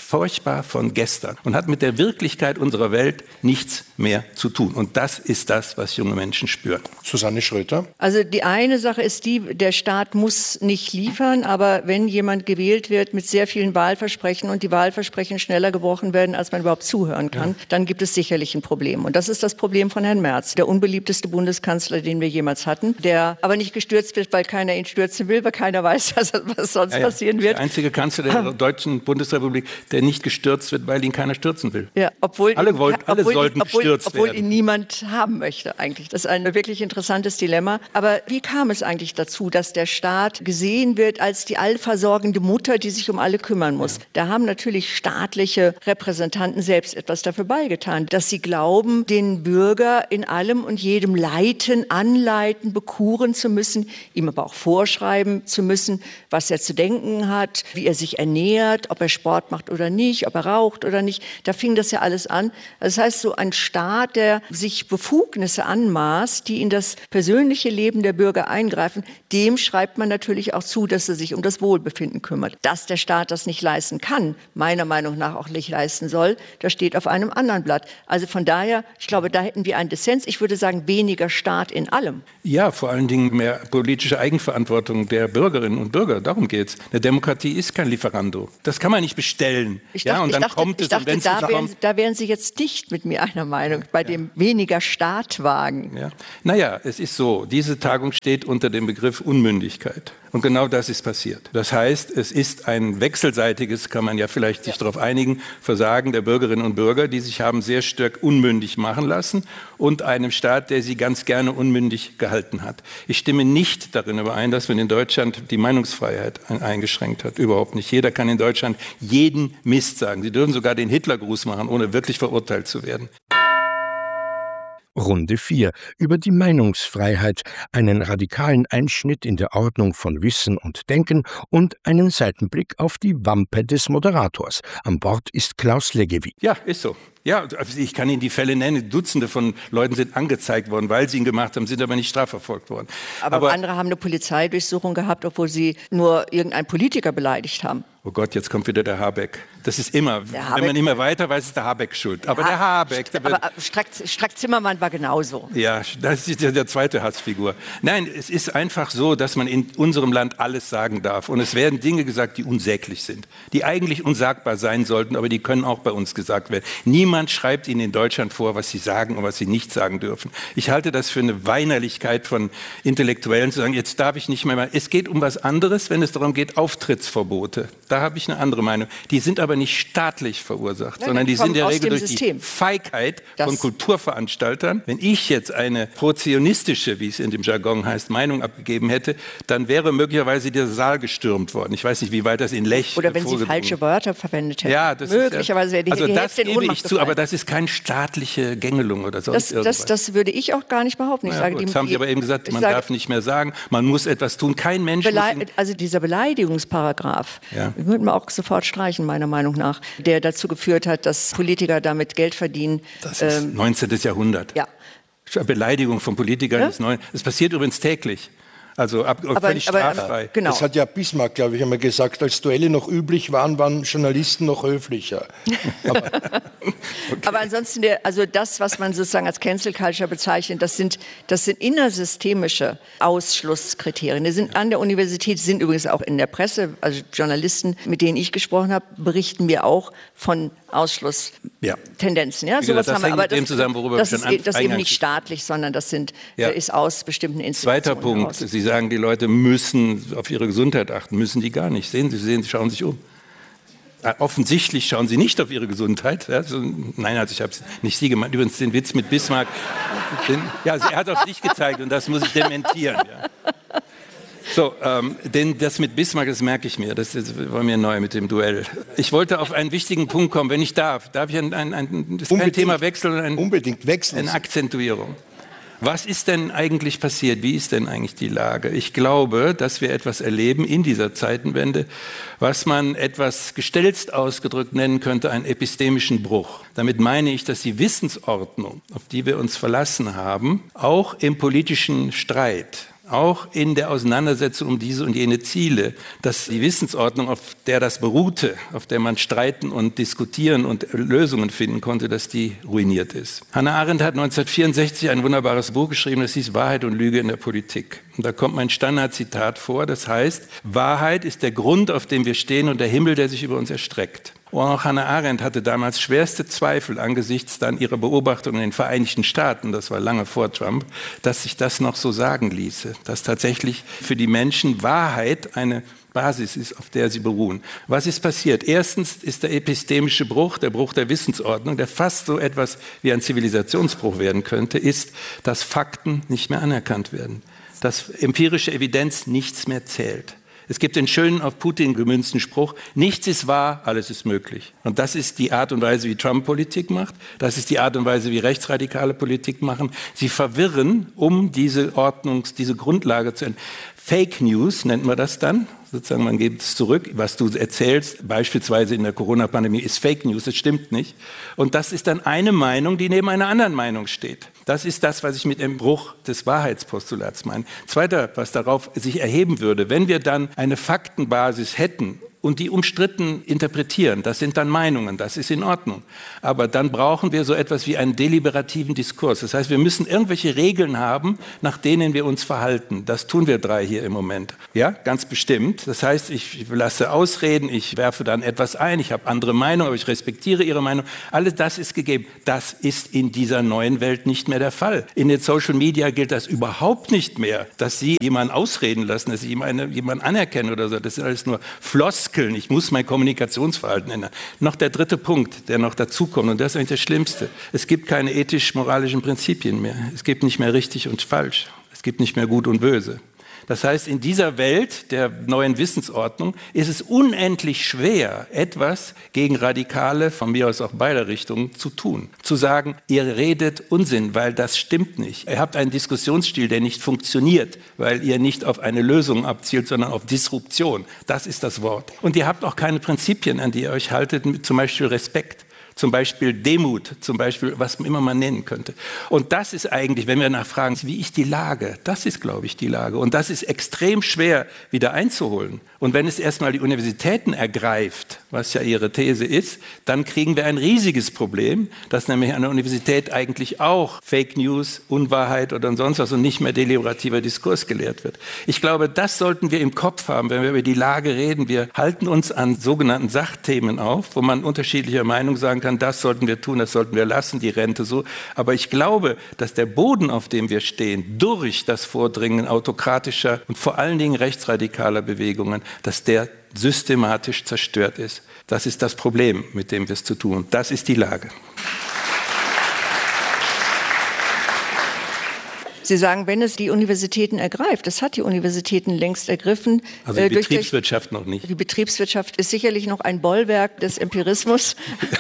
furchtbar von gestern und hat mit der Wirklichkeit unserer Welt nichts mehr zu tun. Und das ist das, was junge Menschen spüren. Susanne Schröter? Also die eine Sache ist die, der Staat muss nicht liefern, aber wenn jemand gewählt wird mit sehr vielen Wahlversprechen und die Wahlversprechen schneller gebrochen werden, als man überhaupt zuhören kann, ja. dann gibt es sicherlich ein Problem. Und das ist das Problem von Herrn Merz, der unbeliebteste Bundeskanzler, den wir jemals hatten, der aber nicht gestürzt wird, weil keiner ihn stürzen will, weil keiner weiß, was, was sonst ja, ja. passieren wird. Der einzige Kanzler der deutschen Bundesrepublik, der nicht gestürzt wird, weil ihn keiner stürzen will. Ja, obwohl alle, wollt, alle obwohl, sollten obwohl, gestürzt obwohl werden. ihn niemand haben möchte eigentlich. Das ist ein wirklich interessantes Dilemma. Aber wie kam es eigentlich dazu, dass der Staat gesehen wird als die allversorgende Mutter, die sich um alle kümmern muss? Ja. Da haben natürlich staatliche Repräsentanten selbst etwas dafür beigetan, dass sie glauben, den Bürger in allem und jedem leiten, anleiten, bekuren zu müssen, ihm aber auch vorschreiben zu müssen, was er zu denken hat, wie er sich ernährt, ob er Sport macht oder nicht, ob er raucht oder nicht. Da fing das ja alles an. Das heißt, so ein Staat, der sich Befugnisse anmaßt, die in das persönliche Leben der Bürger eingreifen, dem schreibt man natürlich auch zu, dass er sich um das Wohlbefinden kümmert. Dass der Staat das nicht leisten kann, meiner Meinung nach auch nicht leisten soll, das steht auf einem anderen Blatt. Also von daher, ich glaube, da hätten wir einen Dissens. Ich würde sagen, weniger Staat in allem. Ja, vor allen Dingen mehr politische Eigenverantwortung der Bürgerinnen und Bürger. Darum geht's. Eine Demokratie ist kein Lieferando. Das kann man nicht bestellen. Ich dachte, ja, und dann ich dachte, kommt ich es. dachte, und da, es wären, da wären Sie jetzt nicht mit mir einer Meinung, bei ja. dem weniger Staat wagen. Ja. Naja, es ist so, diese Tagung steht unter dem Begriff Unmündigkeit. Und genau das ist passiert. Das heißt, es ist ein wechselseitiges, kann man ja vielleicht sich ja. darauf einigen, Versagen der Bürgerinnen und Bürger, die sich haben sehr stark unmündig machen lassen und einem Staat, der sie ganz gerne unmündig gehalten hat. Ich stimme nicht darin überein, dass man in Deutschland die Meinungsfreiheit eingeschränkt hat. Überhaupt nicht. Jeder kann in Deutschland jeden Mist sagen. Sie dürfen sogar den Hitlergruß machen, ohne wirklich verurteilt zu werden. Runde vier über die Meinungsfreiheit, einen radikalen Einschnitt in der Ordnung von Wissen und Denken und einen Seitenblick auf die Wampe des Moderators. An Bord ist Klaus Leggevi. Ja, ist so. Ja, ich kann Ihnen die Fälle nennen. Dutzende von Leuten sind angezeigt worden, weil sie ihn gemacht haben, sind aber nicht strafverfolgt worden. Aber, aber andere haben eine Polizeidurchsuchung gehabt, obwohl sie nur irgendeinen Politiker beleidigt haben. Oh Gott, jetzt kommt wieder der Habeck. Das ist immer, Habeck, wenn man nicht mehr weiter weiß, ist der Habeck schuld. Aber ja, der Habeck... Der aber Strack-Zimmermann war genauso. Ja, das ist ja der zweite Hassfigur. Nein, es ist einfach so, dass man in unserem Land alles sagen darf. Und es werden Dinge gesagt, die unsäglich sind. Die eigentlich unsagbar sein sollten, aber die können auch bei uns gesagt werden. Niemand schreibt Ihnen in Deutschland vor, was Sie sagen und was Sie nicht sagen dürfen. Ich halte das für eine Weinerlichkeit von Intellektuellen, zu sagen, jetzt darf ich nicht mehr... mehr. Es geht um was anderes, wenn es darum geht, Auftrittsverbote. Da habe ich eine andere Meinung. Die sind aber nicht staatlich verursacht, Nein, sondern die sind in der Regel durch System. die Feigheit das von Kulturveranstaltern. Wenn ich jetzt eine prozionistische, wie es in dem Jargon heißt, Meinung abgegeben hätte, dann wäre möglicherweise der Saal gestürmt worden. Ich weiß nicht, wie weit das in Lech Oder wenn Sie falsche Wörter verwendet hätten. Ja, das möglicherweise wäre die, also die das Hälfte in gebe Ohnmacht ich zu, gefallen. aber das ist keine staatliche Gängelung oder sonst das, irgendwas. Das, das würde ich auch gar nicht behaupten. Ich ja, sage, gut, die, das haben Sie aber eben gesagt, man sage, darf nicht mehr sagen, man muss etwas tun. Kein Mensch Belei- muss... Also dieser Beleidigungsparagraph, ja. den würden wir auch sofort streichen, meiner Meinung nach, der dazu geführt hat, dass Politiker damit Geld verdienen. Das ist ähm, neunzehnten. Jahrhundert. Ja. Beleidigung von Politikern ja? ist neu. Das passiert übrigens täglich. Also ab, aber, völlig aber, straffrei. Aber, genau. Das hat ja Bismarck, glaube ich, einmal gesagt, als Duelle noch üblich waren, waren Journalisten noch höflicher. aber, okay. aber ansonsten, der, also das, was man sozusagen als Cancel Culture bezeichnet, das sind, das sind innersystemische Ausschlusskriterien. Die sind an der Universität, sind übrigens auch in der Presse, also Journalisten, mit denen ich gesprochen habe, berichten mir auch von Ausschlusstendenzen. Ja, ja sowas haben wir, aber das, zusammen, worüber das, wir ist, das ist eben nicht staatlich, sondern das sind, ja. ist aus bestimmten Institutionen. Zweiter Punkt. Heraus. Sie sagen, die Leute müssen auf ihre Gesundheit achten. Müssen die gar nicht. Sehen Sie, sehen Sie, schauen sich um. Offensichtlich schauen Sie nicht auf Ihre Gesundheit. Ja, so, nein, also ich habe nicht Sie gemeint. Übrigens den Witz mit Bismarck. Den, ja, also er hat auf sich gezeigt und das muss ich dementieren. Ja. So, ähm, denn das mit Bismarck, das merke ich mir. Das, das war mir neu mit dem Duell. Ich wollte auf einen wichtigen Punkt kommen, wenn ich darf. Darf ich ein, ein, ein, das ist kein Thema wechseln, sondern ein, unbedingt wechseln. Eine Akzentuierung. Was ist denn eigentlich passiert? Wie ist denn eigentlich die Lage? Ich glaube, dass wir etwas erleben in dieser Zeitenwende, was man etwas gestelzt ausgedrückt nennen könnte, einen epistemischen Bruch. Damit meine ich, dass die Wissensordnung, auf die wir uns verlassen haben, auch im politischen Streit auch in der Auseinandersetzung um diese und jene Ziele, dass die Wissensordnung, auf der das beruhte, auf der man streiten und diskutieren und Lösungen finden konnte, dass die ruiniert ist. Hannah Arendt hat neunzehnhundertvierundsechzig ein wunderbares Buch geschrieben, das hieß Wahrheit und Lüge in der Politik. Und da kommt mein Standardzitat vor, das heißt, Wahrheit ist der Grund, auf dem wir stehen und der Himmel, der sich über uns erstreckt. Und auch Hannah Arendt hatte damals schwerste Zweifel angesichts dann ihrer Beobachtungen in den Vereinigten Staaten, das war lange vor Trump, dass sich das noch so sagen ließe, dass tatsächlich für die Menschen Wahrheit eine Basis ist, auf der sie beruhen. Was ist passiert? Erstens ist der epistemische Bruch, der Bruch der Wissensordnung, der fast so etwas wie ein Zivilisationsbruch werden könnte, ist, dass Fakten nicht mehr anerkannt werden, dass empirische Evidenz nichts mehr zählt. Es gibt den schönen, auf Putin gemünzten Spruch, nichts ist wahr, alles ist möglich. Und das ist die Art und Weise, wie Trump Politik macht. Das ist die Art und Weise, wie rechtsradikale Politik machen. Sie verwirren, um diese Ordnungs-, diese Grundlage zu ändern. Fake News nennt man das dann. Sozusagen, man gibt es zurück, was du erzählst, beispielsweise in der Corona-Pandemie, ist Fake News, das stimmt nicht. Und das ist dann eine Meinung, die neben einer anderen Meinung steht. Das ist das, was ich mit dem Bruch des Wahrheitspostulats meine. Zweiter, was darauf sich erheben würde, wenn wir dann eine Faktenbasis hätten und die umstritten interpretieren, das sind dann Meinungen, das ist in Ordnung. Aber dann brauchen wir so etwas wie einen deliberativen Diskurs. Das heißt, wir müssen irgendwelche Regeln haben, nach denen wir uns verhalten. Das tun wir drei hier im Moment. Ja, ganz bestimmt. Das heißt, ich lasse ausreden, ich werfe dann etwas ein, ich habe andere Meinungen, aber ich respektiere ihre Meinung. Alles das ist gegeben. Das ist in dieser neuen Welt nicht mehr der Fall. In den Social Media gilt das überhaupt nicht mehr, dass Sie jemanden ausreden lassen, dass Sie jemanden anerkennen oder so. Das sind alles nur Floskeln. Ich muss mein Kommunikationsverhalten ändern. Noch der dritte Punkt, der noch dazukommt, und das ist eigentlich das Schlimmste. Es gibt keine ethisch-moralischen Prinzipien mehr. Es gibt nicht mehr richtig und falsch. Es gibt nicht mehr gut und böse. Das heißt, in dieser Welt der neuen Wissensordnung ist es unendlich schwer, etwas gegen Radikale, von mir aus auch beider Richtungen, zu tun. Zu sagen, ihr redet Unsinn, weil das stimmt nicht. Ihr habt einen Diskussionsstil, der nicht funktioniert, weil ihr nicht auf eine Lösung abzielt, sondern auf Disruption. Das ist das Wort. Und ihr habt auch keine Prinzipien, an die ihr euch haltet, zum Beispiel Respekt. Zum Beispiel Demut, zum Beispiel, was immer man nennen könnte. Und das ist eigentlich, wenn wir nachfragen, wie ist die Lage? Das ist, glaube ich, die Lage. Und das ist extrem schwer wieder einzuholen. Und wenn es erstmal die Universitäten ergreift, was ja ihre These ist, dann kriegen wir ein riesiges Problem, dass nämlich an der Universität eigentlich auch Fake News, Unwahrheit oder sonst was und nicht mehr deliberativer Diskurs gelehrt wird. Ich glaube, das sollten wir im Kopf haben, wenn wir über die Lage reden. Wir halten uns an sogenannten Sachthemen auf, wo man unterschiedlicher Meinung sagen kann, das sollten wir tun, das sollten wir lassen, die Rente so. Aber ich glaube, dass der Boden, auf dem wir stehen, durch das Vordringen autokratischer und vor allen Dingen rechtsradikaler Bewegungen, dass der systematisch zerstört ist. Das ist das Problem, mit dem wir es zu tun haben. Das ist die Lage. Sie sagen, wenn es die Universitäten ergreift, das hat die Universitäten längst ergriffen. Also die äh, Betriebswirtschaft noch nicht. Die Betriebswirtschaft ist sicherlich noch ein Bollwerk des Empirismus.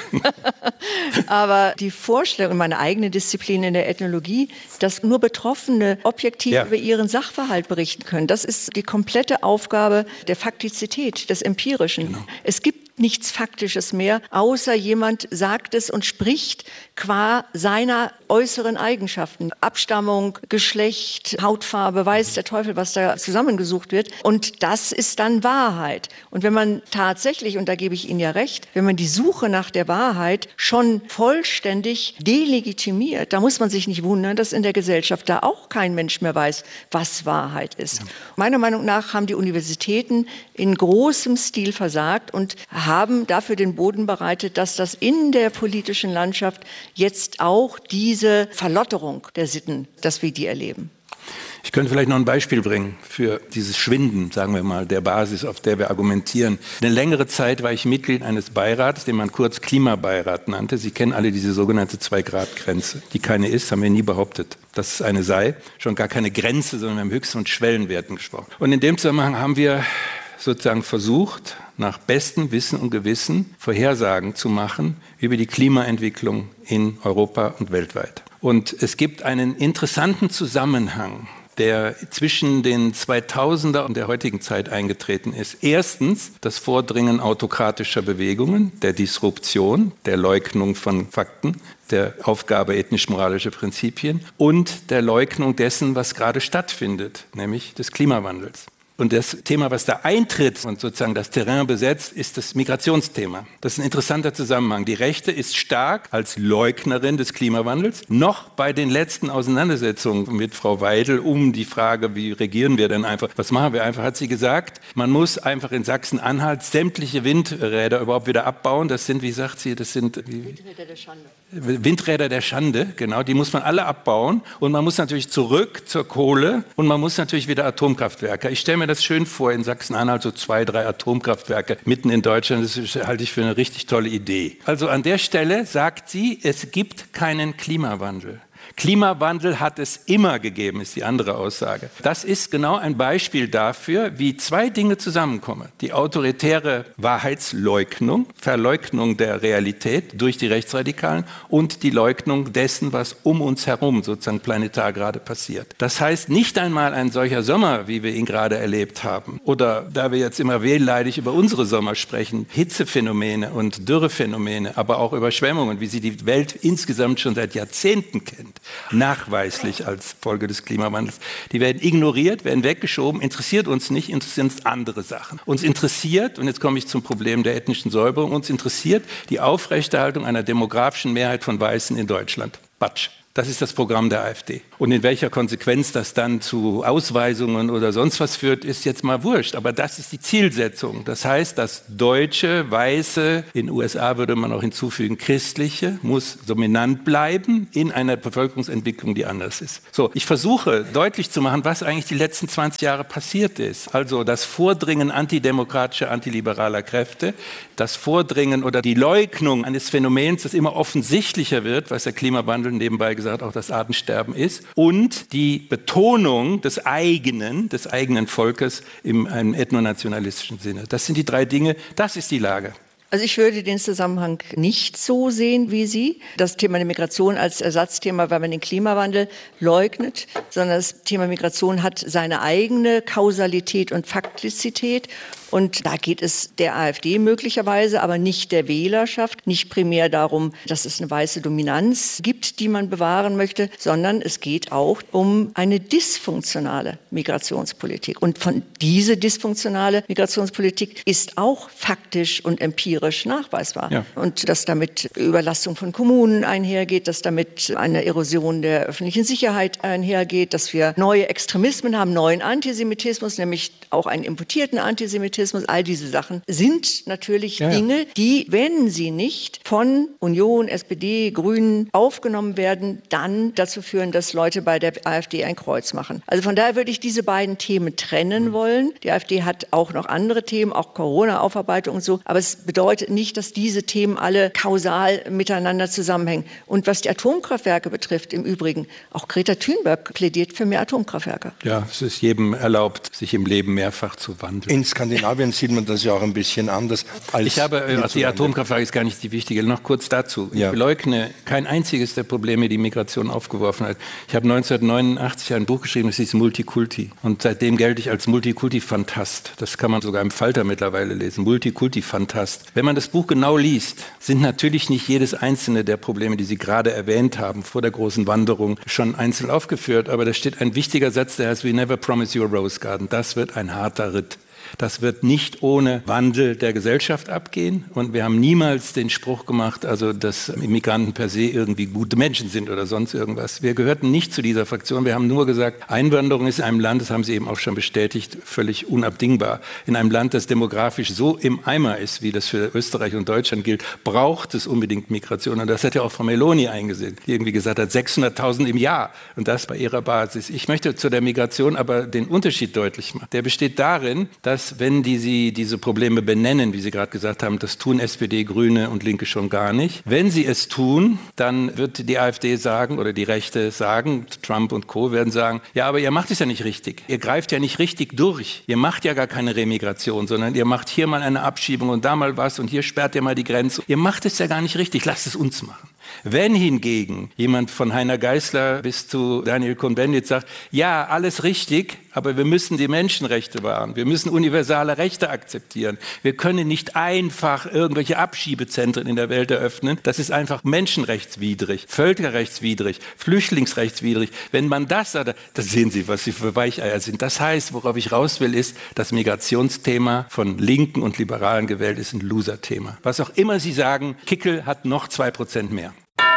Aber die Vorstellung, meine eigene Disziplin in der Ethnologie, dass nur Betroffene objektiv ja. über ihren Sachverhalt berichten können, das ist die komplette Aufgabe der Faktizität, des Empirischen. Genau. Es gibt nichts Faktisches mehr, außer jemand sagt es und spricht qua seiner äußeren Eigenschaften. Abstammung, Geschlecht, Hautfarbe, weiß der Teufel, was da zusammengesucht wird. Und das ist dann Wahrheit. Und wenn man tatsächlich, und da gebe ich Ihnen ja recht, wenn man die Suche nach der Wahrheit schon vollständig delegitimiert, da muss man sich nicht wundern, dass in der Gesellschaft da auch kein Mensch mehr weiß, was Wahrheit ist. Ja. Meiner Meinung nach haben die Universitäten in großem Stil versagt und haben dafür den Boden bereitet, dass das in der politischen Landschaft jetzt auch diese Verlotterung der Sitten, dass wir die erleben. Ich könnte vielleicht noch ein Beispiel bringen für dieses Schwinden, sagen wir mal, der Basis, auf der wir argumentieren. Eine längere Zeit war ich Mitglied eines Beirats, den man kurz Klimabeirat nannte. Sie kennen alle diese sogenannte Zwei-Grad-Grenze, die keine ist, haben wir nie behauptet, dass es eine sei. Schon gar keine Grenze, sondern wir haben höchst von Schwellenwerten gesprochen. Und in dem Zusammenhang haben wir sozusagen versucht, nach bestem Wissen und Gewissen Vorhersagen zu machen über die Klimaentwicklung in Europa und weltweit. Und es gibt einen interessanten Zusammenhang der zwischen den zweitausender und der heutigen Zeit eingetreten ist. Erstens das Vordringen autokratischer Bewegungen, der Disruption, der Leugnung von Fakten, der Aufgabe ethnisch-moralischer Prinzipien und der Leugnung dessen, was gerade stattfindet, nämlich des Klimawandels. Und das Thema, was da eintritt und sozusagen das Terrain besetzt, ist das Migrationsthema. Das ist ein interessanter Zusammenhang. Die Rechte ist stark als Leugnerin des Klimawandels. Noch bei den letzten Auseinandersetzungen mit Frau Weidel um die Frage, wie regieren wir denn einfach, was machen wir einfach, hat sie gesagt, man muss einfach in Sachsen-Anhalt sämtliche Windräder überhaupt wieder abbauen. Das sind, wie sagt sie, das sind wie, Windräder der Schande. Windräder der Schande, genau, die muss man alle abbauen. Und man muss natürlich zurück zur Kohle und man muss natürlich wieder Atomkraftwerke. Ich stelle mir das schön vor, in Sachsen-Anhalt so zwei, drei Atomkraftwerke mitten in Deutschland. Das halte ich für eine richtig tolle Idee. Also an der Stelle sagt sie, es gibt keinen Klimawandel. Klimawandel hat es immer gegeben, ist die andere Aussage. Das ist genau ein Beispiel dafür, wie zwei Dinge zusammenkommen. Die autoritäre Wahrheitsleugnung, Verleugnung der Realität durch die Rechtsradikalen und die Leugnung dessen, was um uns herum sozusagen planetar gerade passiert. Das heißt, nicht einmal ein solcher Sommer, wie wir ihn gerade erlebt haben, oder da wir jetzt immer wehleidig über unsere Sommer sprechen, Hitzephänomene und Dürrephänomene, aber auch Überschwemmungen, wie sie die Welt insgesamt schon seit Jahrzehnten kennt, nachweislich als Folge des Klimawandels. Die werden ignoriert, werden weggeschoben, interessiert uns nicht, interessieren uns andere Sachen. Uns interessiert, und jetzt komme ich zum Problem der ethnischen Säuberung, uns interessiert die Aufrechterhaltung einer demografischen Mehrheit von Weißen in Deutschland. Batsch. Das ist das Programm der AfD. Und in welcher Konsequenz das dann zu Ausweisungen oder sonst was führt, ist jetzt mal wurscht. Aber das ist die Zielsetzung. Das heißt, das deutsche, weiße, in den U S A würde man auch hinzufügen, christliche, muss dominant bleiben in einer Bevölkerungsentwicklung, die anders ist. So, ich versuche deutlich zu machen, was eigentlich die letzten zwanzig Jahre passiert ist. Also das Vordringen antidemokratischer, antiliberaler Kräfte, das Vordringen oder die Leugnung eines Phänomens, das immer offensichtlicher wird, was der Klimawandel nebenbei gesagt auch das Artensterben ist, und die Betonung des eigenen, des eigenen Volkes im einem ethnonationalistischen Sinne. Das sind die drei Dinge, das ist die Lage. Also ich würde den Zusammenhang nicht so sehen wie Sie, das Thema der Migration als Ersatzthema, weil man den Klimawandel leugnet, sondern das Thema Migration hat seine eigene Kausalität und Faktizität. Und da geht es der AfD möglicherweise, aber nicht der Wählerschaft, nicht primär darum, dass es eine weiße Dominanz gibt, die man bewahren möchte, sondern es geht auch um eine dysfunktionale Migrationspolitik. Und von diese dysfunktionale Migrationspolitik ist auch faktisch und empirisch nachweisbar. Ja. Und dass damit Überlastung von Kommunen einhergeht, dass damit eine Erosion der öffentlichen Sicherheit einhergeht, dass wir neue Extremismen haben, neuen Antisemitismus, nämlich auch einen importierten Antisemitismus. All diese Sachen sind natürlich ja, Dinge, ja. die, wenn sie nicht von Union, S P D, Grünen aufgenommen werden, dann dazu führen, dass Leute bei der AfD ein Kreuz machen. Also von daher würde ich diese beiden Themen trennen mhm. wollen. Die AfD hat auch noch andere Themen, auch Corona-Aufarbeitung und so. Aber es bedeutet nicht, dass diese Themen alle kausal miteinander zusammenhängen. Und was die Atomkraftwerke betrifft, im Übrigen, auch Greta Thunberg plädiert für mehr Atomkraftwerke. Ja, es ist jedem erlaubt, sich im Leben mehrfach zu wandeln. In Skandinavien sieht man das ja auch ein bisschen anders. Als ich habe, äh, die Atomkraftwerke ist gar nicht die wichtige. Noch kurz dazu. Ja. Ich leugne kein einziges der Probleme, die Migration aufgeworfen hat. Ich habe neunzehnhundertneunundachtzig ein Buch geschrieben, das hieß Multikulti. Und seitdem gelte ich als Multikulti-Fantast. Das kann man sogar im Falter mittlerweile lesen. Multikulti-Fantast. Wenn man das Buch genau liest, sind natürlich nicht jedes einzelne der Probleme, die Sie gerade erwähnt haben, vor der großen Wanderung, schon einzeln aufgeführt. Aber da steht ein wichtiger Satz, der heißt, "We never promise you a rose garden." Das wird ein harter Ritt. Das wird nicht ohne Wandel der Gesellschaft abgehen. Und wir haben niemals den Spruch gemacht, also dass Immigranten per se irgendwie gute Menschen sind oder sonst irgendwas. Wir gehörten nicht zu dieser Fraktion. Wir haben nur gesagt, Einwanderung ist in einem Land, das haben Sie eben auch schon bestätigt, völlig unabdingbar. In einem Land, das demografisch so im Eimer ist, wie das für Österreich und Deutschland gilt, braucht es unbedingt Migration. Und das hat ja auch Frau Meloni eingesehen, die irgendwie gesagt hat, sechshunderttausend im Jahr. Und das bei ihrer Basis. Ich möchte zu der Migration aber den Unterschied deutlich machen. Der besteht darin, dass dass, wenn die sie diese Probleme benennen, wie Sie gerade gesagt haben, das tun S P D, Grüne und Linke schon gar nicht. Wenn sie es tun, dann wird die AfD sagen oder die Rechte sagen, Trump und Co. werden sagen, ja, aber ihr macht es ja nicht richtig. Ihr greift ja nicht richtig durch. Ihr macht ja gar keine Remigration, sondern ihr macht hier mal eine Abschiebung und da mal was und hier sperrt ihr mal die Grenze. Ihr macht es ja gar nicht richtig. Lasst es uns machen. Wenn hingegen jemand von Heiner Geißler bis zu Daniel Cohn-Bendit sagt, ja, alles richtig, aber wir müssen die Menschenrechte wahren, wir müssen universale Rechte akzeptieren, wir können nicht einfach irgendwelche Abschiebezentren in der Welt eröffnen, das ist einfach menschenrechtswidrig, völkerrechtswidrig, flüchtlingsrechtswidrig. Wenn man das sagt, das sehen Sie, was Sie für Weicheier sind. Das heißt, worauf ich raus will, ist, das Migrationsthema von Linken und Liberalen gewählt ist ein Loser-Thema. Was auch immer Sie sagen, Kickl hat noch zwei Prozent mehr.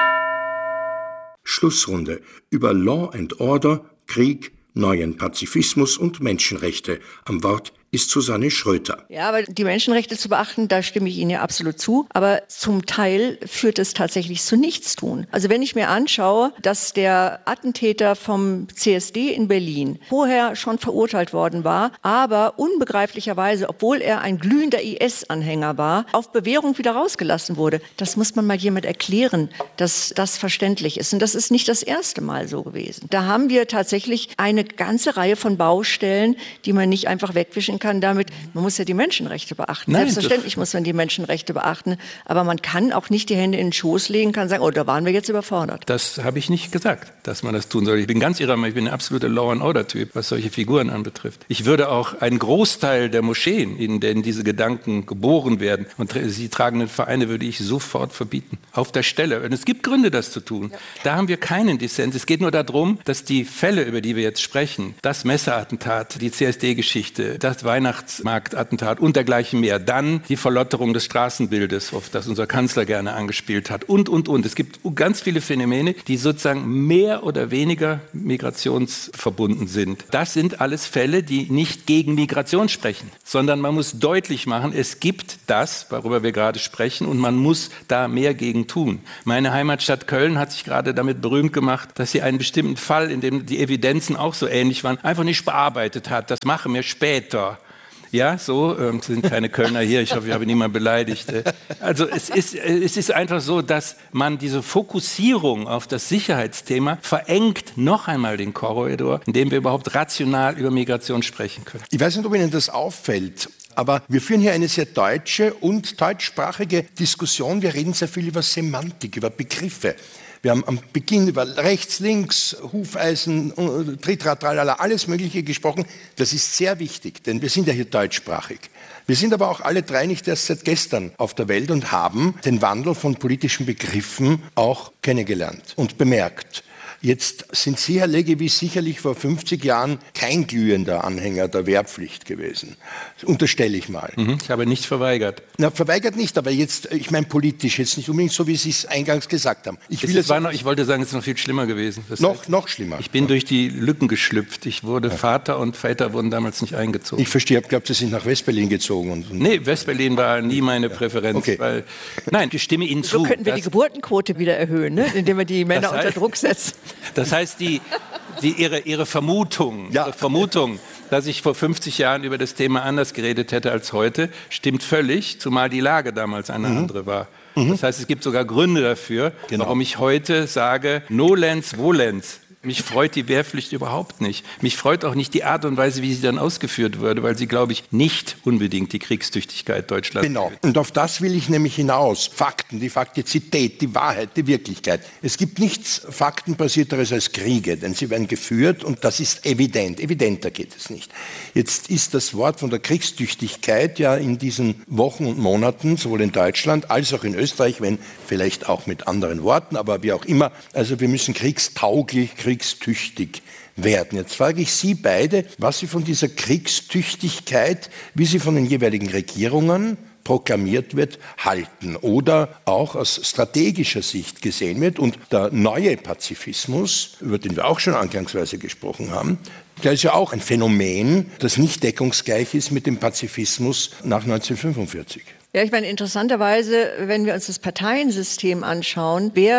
Schlussrunde über Law and Order, Krieg, neuen Pazifismus und Menschenrechte. Am Wort ist Susanne Schröter. Ja, aber die Menschenrechte zu beachten, da stimme ich Ihnen ja absolut zu. Aber zum Teil führt es tatsächlich zu Nichtstun. Also wenn ich mir anschaue, dass der Attentäter vom C S D in Berlin vorher schon verurteilt worden war, aber unbegreiflicherweise, obwohl er ein glühender I S-Anhänger war, auf Bewährung wieder rausgelassen wurde. Das muss man mal jemand erklären, dass das verständlich ist. Und das ist nicht das erste Mal so gewesen. Da haben wir tatsächlich eine ganze Reihe von Baustellen, die man nicht einfach wegwischen kann damit, man muss ja die Menschenrechte beachten. Nein, Selbstverständlich muss man die Menschenrechte beachten, aber man kann auch nicht die Hände in den Schoß legen, kann sagen, oh, da waren wir jetzt überfordert. Das habe ich nicht gesagt, dass man das tun soll. Ich bin ganz Ihrer Meinung, ich bin ein absoluter Law-and-Order-Typ, was solche Figuren anbetrifft. Ich würde auch einen Großteil der Moscheen, in denen diese Gedanken geboren werden und sie tragenden Vereine, würde ich sofort verbieten. Auf der Stelle. Und es gibt Gründe, das zu tun. Ja. Da haben wir keinen Dissens. Es geht nur darum, dass die Fälle, über die wir jetzt sprechen, das Messerattentat, die C S D-Geschichte, das Weihnachtsmarktattentat und dergleichen mehr. Dann die Verlotterung des Straßenbildes, auf das unser Kanzler gerne angespielt hat und, und, und. Es gibt ganz viele Phänomene, die sozusagen mehr oder weniger migrationsverbunden sind. Das sind alles Fälle, die nicht gegen Migration sprechen, sondern man muss deutlich machen, es gibt das, worüber wir gerade sprechen, und man muss da mehr gegen tun. Meine Heimatstadt Köln hat sich gerade damit berühmt gemacht, dass sie einen bestimmten Fall, in dem die Evidenzen auch so ähnlich waren, einfach nicht bearbeitet hat. Das machen wir später. Ja, so, ähm, sind keine Kölner hier, ich hoffe, ich habe niemanden beleidigt. Also es ist, es ist einfach so, dass man diese Fokussierung auf das Sicherheitsthema verengt noch einmal den Korridor, in dem wir überhaupt rational über Migration sprechen können. Ich weiß nicht, ob Ihnen das auffällt, aber wir führen hier eine sehr deutsche und deutschsprachige Diskussion. Wir reden sehr viel über Semantik, über Begriffe. Wir haben am Beginn über rechts, links, Hufeisen, Tritra, Tralala, alles Mögliche gesprochen. Das ist sehr wichtig, denn wir sind ja hier deutschsprachig. Wir sind aber auch alle drei nicht erst seit gestern auf der Welt und haben den Wandel von politischen Begriffen auch kennengelernt und bemerkt. Jetzt sind Sie, Herr Leggevi, sicherlich vor fünfzig Jahren kein glühender Anhänger der Wehrpflicht gewesen. Das unterstelle ich mal. Mhm, ich habe nichts verweigert. Na, verweigert nicht, aber jetzt, ich meine politisch, jetzt nicht unbedingt so, wie Sie es eingangs gesagt haben. Ich, will es war noch, ich wollte sagen, es ist noch viel schlimmer gewesen. Das noch, heißt, noch schlimmer. Ich bin ja. durch die Lücken geschlüpft. Ich wurde ja. Vater und Väter wurden damals nicht eingezogen. Ich verstehe, ich glaube, Sie sind nach Westberlin gezogen. Und, und nee, Westberlin war nie meine Präferenz. Okay. Weil, nein, ich stimme Ihnen so zu. So könnten wir die Geburtenquote wieder erhöhen, ne? Indem wir die Männer heißt, unter Druck setzen. Das heißt, die Die, die, ihre, ihre, Vermutung, ja. ihre Vermutung, dass ich vor fünfzig Jahren über das Thema anders geredet hätte als heute, stimmt völlig, zumal die Lage damals eine mhm. andere war. Mhm. Das heißt, es gibt sogar Gründe dafür, genau. warum ich heute sage, nolens volens. Mich freut die Wehrpflicht überhaupt nicht. Mich freut auch nicht die Art und Weise, wie sie dann ausgeführt würde, weil sie, glaube ich, nicht unbedingt die Kriegstüchtigkeit Deutschlands Genau. Will. Und auf das will ich nämlich hinaus. Fakten, die Faktizität, die Wahrheit, die Wirklichkeit. Es gibt nichts Faktenbasierteres als Kriege, denn sie werden geführt und das ist evident. Evidenter geht es nicht. Jetzt ist das Wort von der Kriegstüchtigkeit ja in diesen Wochen und Monaten, sowohl in Deutschland als auch in Österreich, wenn vielleicht auch mit anderen Worten, aber wie auch immer, also wir müssen kriegstauglich, kriegstüchtig werden. Jetzt frage ich Sie beide, was Sie von dieser Kriegstüchtigkeit, wie sie von den jeweiligen Regierungen proklamiert wird, halten oder auch aus strategischer Sicht gesehen wird. Und der neue Pazifismus, über den wir auch schon angangsweise gesprochen haben, der ist ja auch ein Phänomen, das nicht deckungsgleich ist mit dem Pazifismus nach neunzehnhundertfünfundvierzig. Ja, ich meine, interessanterweise, wenn wir uns das Parteiensystem anschauen, wer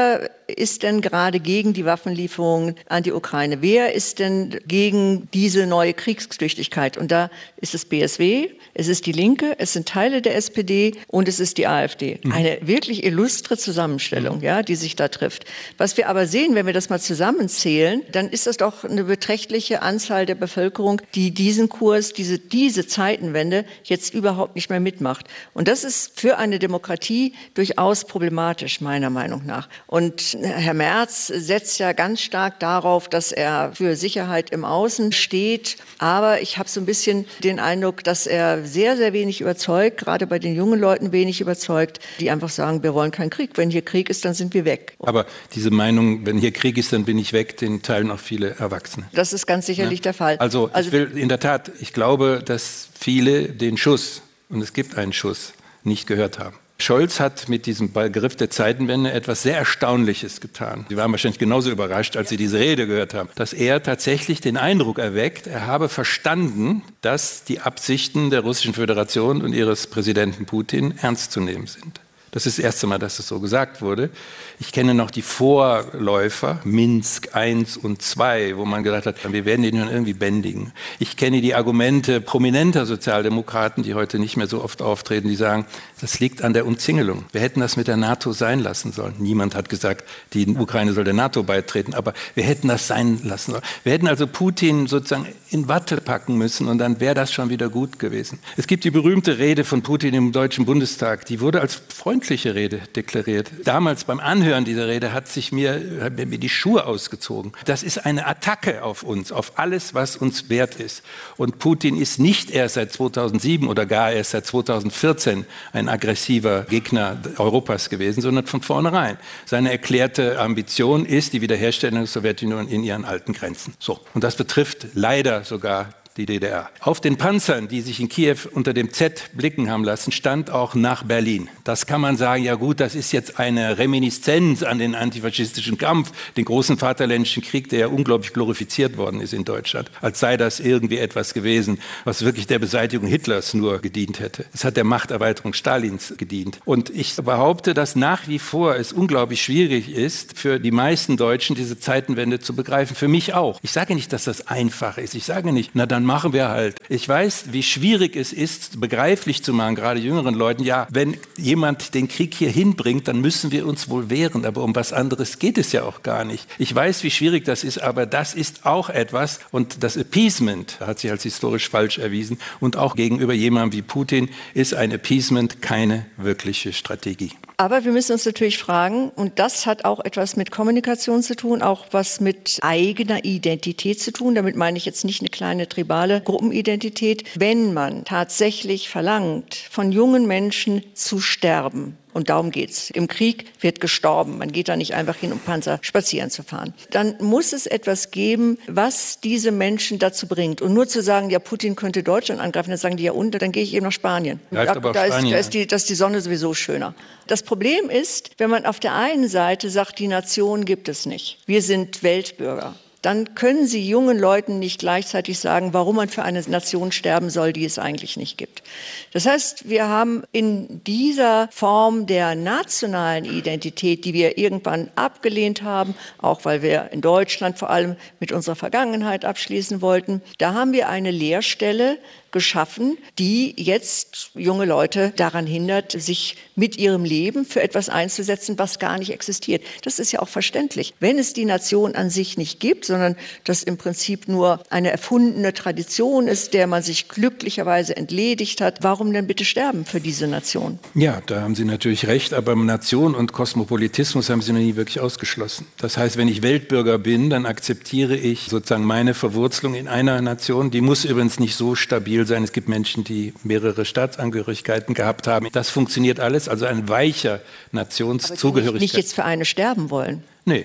ist denn gerade gegen die Waffenlieferungen an die Ukraine? Wer ist denn gegen diese neue Kriegstüchtigkeit? Und da ist es B S W, es ist die Linke, es sind Teile der S P D und es ist die AfD. Mhm. Eine wirklich illustre Zusammenstellung, mhm. ja, die sich da trifft. Was wir aber sehen, wenn wir das mal zusammenzählen, dann ist das doch eine beträchtliche Anzahl der Bevölkerung, die diesen Kurs, diese, diese Zeitenwende jetzt überhaupt nicht mehr mitmacht. Und das ist für eine Demokratie durchaus problematisch, meiner Meinung nach. Und Herr Merz setzt ja ganz stark darauf, dass er für Sicherheit im Außen steht. Aber ich habe so ein bisschen den Eindruck, dass er sehr, sehr wenig überzeugt, gerade bei den jungen Leuten wenig überzeugt, die einfach sagen, wir wollen keinen Krieg. Wenn hier Krieg ist, dann sind wir weg. Aber diese Meinung, wenn hier Krieg ist, dann bin ich weg, den teilen auch viele Erwachsene. Das ist ganz sicherlich ja? der Fall. Also, also ich will in der Tat, ich glaube, dass viele den Schuss, und es gibt einen Schuss, nicht gehört haben. Scholz hat mit diesem Begriff der Zeitenwende etwas sehr Erstaunliches getan. Sie waren wahrscheinlich genauso überrascht, als Sie diese Rede gehört haben, dass er tatsächlich den Eindruck erweckt, er habe verstanden, dass die Absichten der Russischen Föderation und ihres Präsidenten Putin ernst zu nehmen sind. Das ist das erste Mal, dass es so gesagt wurde. Ich kenne noch die Vorläufer, Minsk eins und zwei, wo man gedacht hat, wir werden den schon irgendwie bändigen. Ich kenne die Argumente prominenter Sozialdemokraten, die heute nicht mehr so oft auftreten, die sagen, das liegt an der Umzingelung. Wir hätten das mit der NATO sein lassen sollen. Niemand hat gesagt, die Ukraine soll der NATO beitreten, aber wir hätten das sein lassen sollen. Wir hätten also Putin sozusagen in Watte packen müssen und dann wäre das schon wieder gut gewesen. Es gibt die berühmte Rede von Putin im Deutschen Bundestag, die wurde als freundliche Rede deklariert. Damals beim Anhören dieser Rede hat sich mir, hat mir die Schuhe ausgezogen. Das ist eine Attacke auf uns, auf alles, was uns wert ist. Und Putin ist nicht erst seit zweitausendsieben oder gar erst seit zweitausendvierzehn ein aggressiver Gegner Europas gewesen, sondern von vornherein. Seine erklärte Ambition ist die Wiederherstellung der Sowjetunion in ihren alten Grenzen. So. Und das betrifft leider sogar die D D R. Auf den Panzern, die sich in Kiew unter dem Z blicken haben lassen, stand auch nach Berlin. Das kann man sagen, ja gut, das ist jetzt eine Reminiszenz an den antifaschistischen Kampf, den großen Vaterländischen Krieg, der ja unglaublich glorifiziert worden ist in Deutschland, als sei das irgendwie etwas gewesen, was wirklich der Beseitigung Hitlers nur gedient hätte. Es hat der Machterweiterung Stalins gedient. Und ich behaupte, dass nach wie vor es unglaublich schwierig ist, für die meisten Deutschen diese Zeitenwende zu begreifen. Für mich auch. Ich sage nicht, dass das einfach ist. Ich sage nicht, na dann machen wir halt. Ich weiß, wie schwierig es ist, begreiflich zu machen, gerade jüngeren Leuten, ja, wenn jemand den Krieg hier hinbringt, dann müssen wir uns wohl wehren, aber um was anderes geht es ja auch gar nicht. Ich weiß, wie schwierig das ist, aber das ist auch etwas und das Appeasement hat sich als historisch falsch erwiesen und auch gegenüber jemandem wie Putin ist ein Appeasement keine wirkliche Strategie. Aber wir müssen uns natürlich fragen, und das hat auch etwas mit Kommunikation zu tun, auch was mit eigener Identität zu tun. Damit meine ich jetzt nicht eine kleine tribale Gruppenidentität. Wenn man tatsächlich verlangt, von jungen Menschen zu sterben, und darum geht's. Im Krieg wird gestorben. Man geht da nicht einfach hin, um Panzer spazieren zu fahren. Dann muss es etwas geben, was diese Menschen dazu bringt. Und nur zu sagen, ja, Putin könnte Deutschland angreifen, dann sagen die ja, und dann gehe ich eben nach Spanien. Da, aber da, Spanien. Ist, da, ist die, da ist die Sonne sowieso schöner. Das Problem ist, wenn man auf der einen Seite sagt, die Nation gibt es nicht. Wir sind Weltbürger. Dann können Sie jungen Leuten nicht gleichzeitig sagen, warum man für eine Nation sterben soll, die es eigentlich nicht gibt. Das heißt, wir haben in dieser Form der nationalen Identität, die wir irgendwann abgelehnt haben, auch weil wir in Deutschland vor allem mit unserer Vergangenheit abschließen wollten, da haben wir eine Leerstelle geschaffen, die jetzt junge Leute daran hindert, sich mit ihrem Leben für etwas einzusetzen, was gar nicht existiert. Das ist ja auch verständlich. Wenn es die Nation an sich nicht gibt, sondern das im Prinzip nur eine erfundene Tradition ist, der man sich glücklicherweise entledigt hat, warum denn bitte sterben für diese Nation? Ja, da haben Sie natürlich recht, aber Nation und Kosmopolitismus haben Sie noch nie wirklich ausgeschlossen. Das heißt, wenn ich Weltbürger bin, dann akzeptiere ich sozusagen meine Verwurzelung in einer Nation. Die muss übrigens nicht so stabil sein. Es gibt Menschen, die mehrere Staatsangehörigkeiten gehabt haben. Das funktioniert alles, also ein weicher Nationszugehörigkeit. Aber die nicht jetzt für eine sterben wollen. Nee.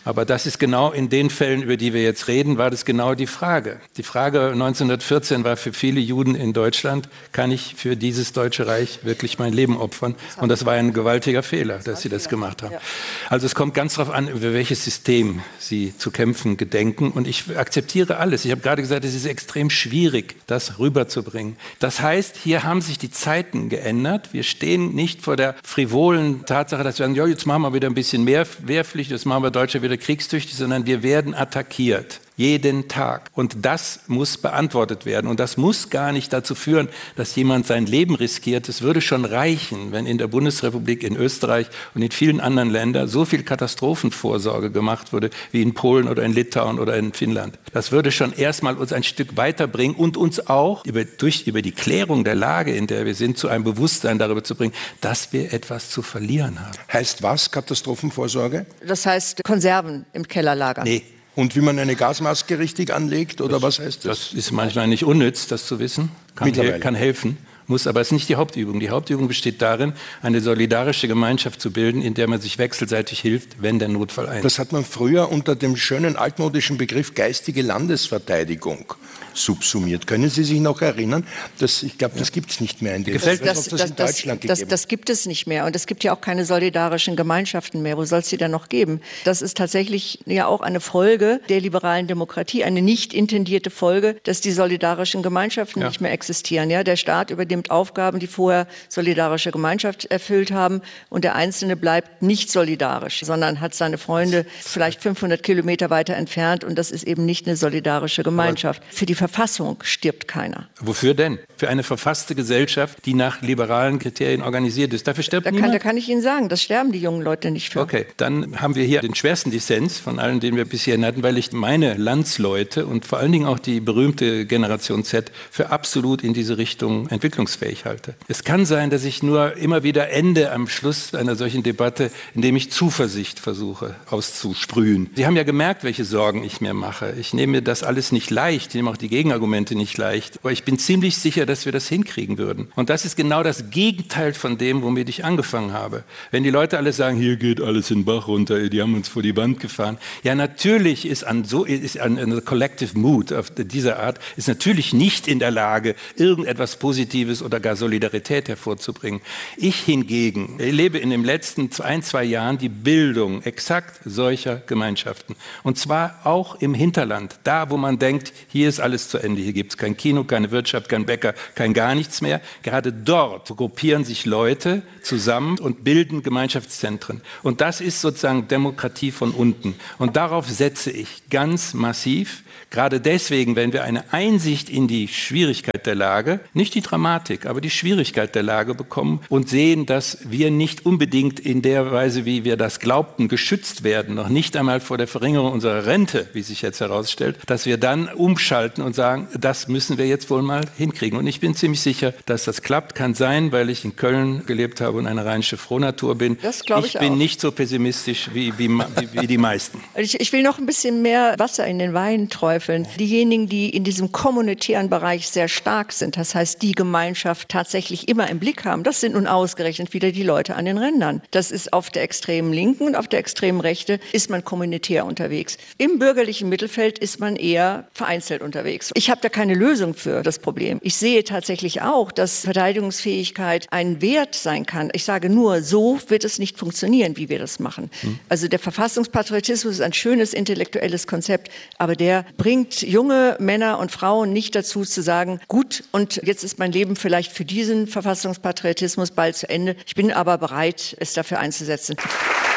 Aber das ist genau in den Fällen, über die wir jetzt reden, war das genau die Frage. Die Frage neunzehnhundertvierzehn war für viele Juden in Deutschland, kann ich für dieses Deutsche Reich wirklich mein Leben opfern? Und das war ein gewaltiger Fehler, dass sie das gemacht haben. Also es kommt ganz darauf an, über welches System sie zu kämpfen gedenken. Und ich akzeptiere alles. Ich habe gerade gesagt, es ist extrem schwierig, das rüberzubringen. Das heißt, hier haben sich die Zeiten geändert. Wir stehen nicht vor der frivolen Tatsache, dass wir sagen, ja, jetzt machen wir wieder ein bisschen mehr Wehrpflicht, jetzt machen wir Deutsche wieder kriegstüchtig, sondern wir werden attackiert. Jeden Tag. Und das muss beantwortet werden. Und das muss gar nicht dazu führen, dass jemand sein Leben riskiert. Es würde schon reichen, wenn in der Bundesrepublik, in Österreich und in vielen anderen Ländern so viel Katastrophenvorsorge gemacht würde, wie in Polen oder in Litauen oder in Finnland. Das würde schon erstmal uns ein Stück weiterbringen und uns auch über, durch, über die Klärung der Lage, in der wir sind, zu einem Bewusstsein darüber zu bringen, dass wir etwas zu verlieren haben. Heißt was, Katastrophenvorsorge? Das heißt Konserven im Keller lagern. Nee. Und wie man eine Gasmaske richtig anlegt, oder das, was heißt das? Das ist manchmal nicht unnütz, das zu wissen. Kann, hel- kann helfen, muss, aber es ist nicht die Hauptübung. Die Hauptübung besteht darin, eine solidarische Gemeinschaft zu bilden, in der man sich wechselseitig hilft, wenn der Notfall eintritt. Das hat man früher unter dem schönen altmodischen Begriff geistige Landesverteidigung subsumiert. Können Sie sich noch erinnern? Das, ich glaube, das gibt es nicht mehr in dem das, das, das, das, in Deutschland das, das, das gibt es nicht mehr. Und es gibt ja auch keine solidarischen Gemeinschaften mehr. Wo soll es sie denn noch geben? Das ist tatsächlich ja auch eine Folge der liberalen Demokratie, eine nicht intendierte Folge, dass die solidarischen Gemeinschaften ja. nicht mehr existieren. Ja, der Staat übernimmt Aufgaben, die vorher solidarische Gemeinschaft erfüllt haben, und der Einzelne bleibt nicht solidarisch, sondern hat seine Freunde vielleicht fünfhundert Kilometer weiter entfernt, und das ist eben nicht eine solidarische Gemeinschaft. Aber für die Verfassung stirbt keiner. Wofür denn? Für eine verfasste Gesellschaft, die nach liberalen Kriterien organisiert ist. Dafür stirbt da kann, niemand? Da kann ich Ihnen sagen, das sterben die jungen Leute nicht für. Okay, dann haben wir hier den schwersten Dissens von allen, den wir bisher hatten, weil ich meine Landsleute und vor allen Dingen auch die berühmte Generation Z für absolut in diese Richtung entwicklungsfähig halte. Es kann sein, dass ich nur immer wieder ende am Schluss einer solchen Debatte, indem ich Zuversicht versuche auszusprühen. Sie haben ja gemerkt, welche Sorgen ich mir mache. Ich nehme mir das alles nicht leicht, ich nehme auch die Gegenargumente nicht leicht, aber ich bin ziemlich sicher, dass wir das hinkriegen würden. Und das ist genau das Gegenteil von dem, womit ich angefangen habe. Wenn die Leute alle sagen, hier geht alles in den Bach runter, die haben uns vor die Wand gefahren. Ja, natürlich ist an so ist an eine Collective Mood auf dieser Art ist natürlich nicht in der Lage, irgendetwas Positives oder gar Solidarität hervorzubringen. Ich hingegen erlebe in den letzten ein, zwei Jahren die Bildung exakt solcher Gemeinschaften. Und zwar auch im Hinterland, da wo man denkt, hier ist alles zu Ende, hier gibt es kein Kino, keine Wirtschaft, kein Bäcker, kein gar nichts mehr. Gerade dort gruppieren sich Leute zusammen und bilden Gemeinschaftszentren. Und das ist sozusagen Demokratie von unten. Und darauf setze ich ganz massiv. Gerade deswegen, wenn wir eine Einsicht in die Schwierigkeit der Lage, nicht die Dramatik, aber die Schwierigkeit der Lage bekommen und sehen, dass wir nicht unbedingt in der Weise, wie wir das glaubten, geschützt werden, noch nicht einmal vor der Verringerung unserer Rente, wie sich jetzt herausstellt, dass wir dann umschalten und sagen, das müssen wir jetzt wohl mal hinkriegen. Und ich bin ziemlich sicher, dass das klappt. Kann sein, weil ich in Köln gelebt habe und eine rheinische Frohnatur bin. Das glaube ich Ich bin auch. nicht so pessimistisch wie, wie, wie, wie die meisten. Ich, ich will noch ein bisschen mehr Wasser in den Wein träufeln. Diejenigen, die in diesem kommunitären Bereich sehr stark sind, das heißt, die Gemeinschaft tatsächlich immer im Blick haben, das sind nun ausgerechnet wieder die Leute an den Rändern. Das ist auf der extremen Linken und auf der extremen Rechte ist man kommunitär unterwegs. Im bürgerlichen Mittelfeld ist man eher vereinzelt unterwegs. Ich habe da keine Lösung für das Problem. Ich sehe tatsächlich auch, dass Verteidigungsfähigkeit ein Wert sein kann. Ich sage nur, so wird es nicht funktionieren, wie wir das machen. Hm. Also der Verfassungspatriotismus ist ein schönes intellektuelles Konzept, aber der bringt junge Männer und Frauen nicht dazu zu sagen, gut, und jetzt ist mein Leben vielleicht für diesen Verfassungspatriotismus bald zu Ende. Ich bin aber bereit, es dafür einzusetzen.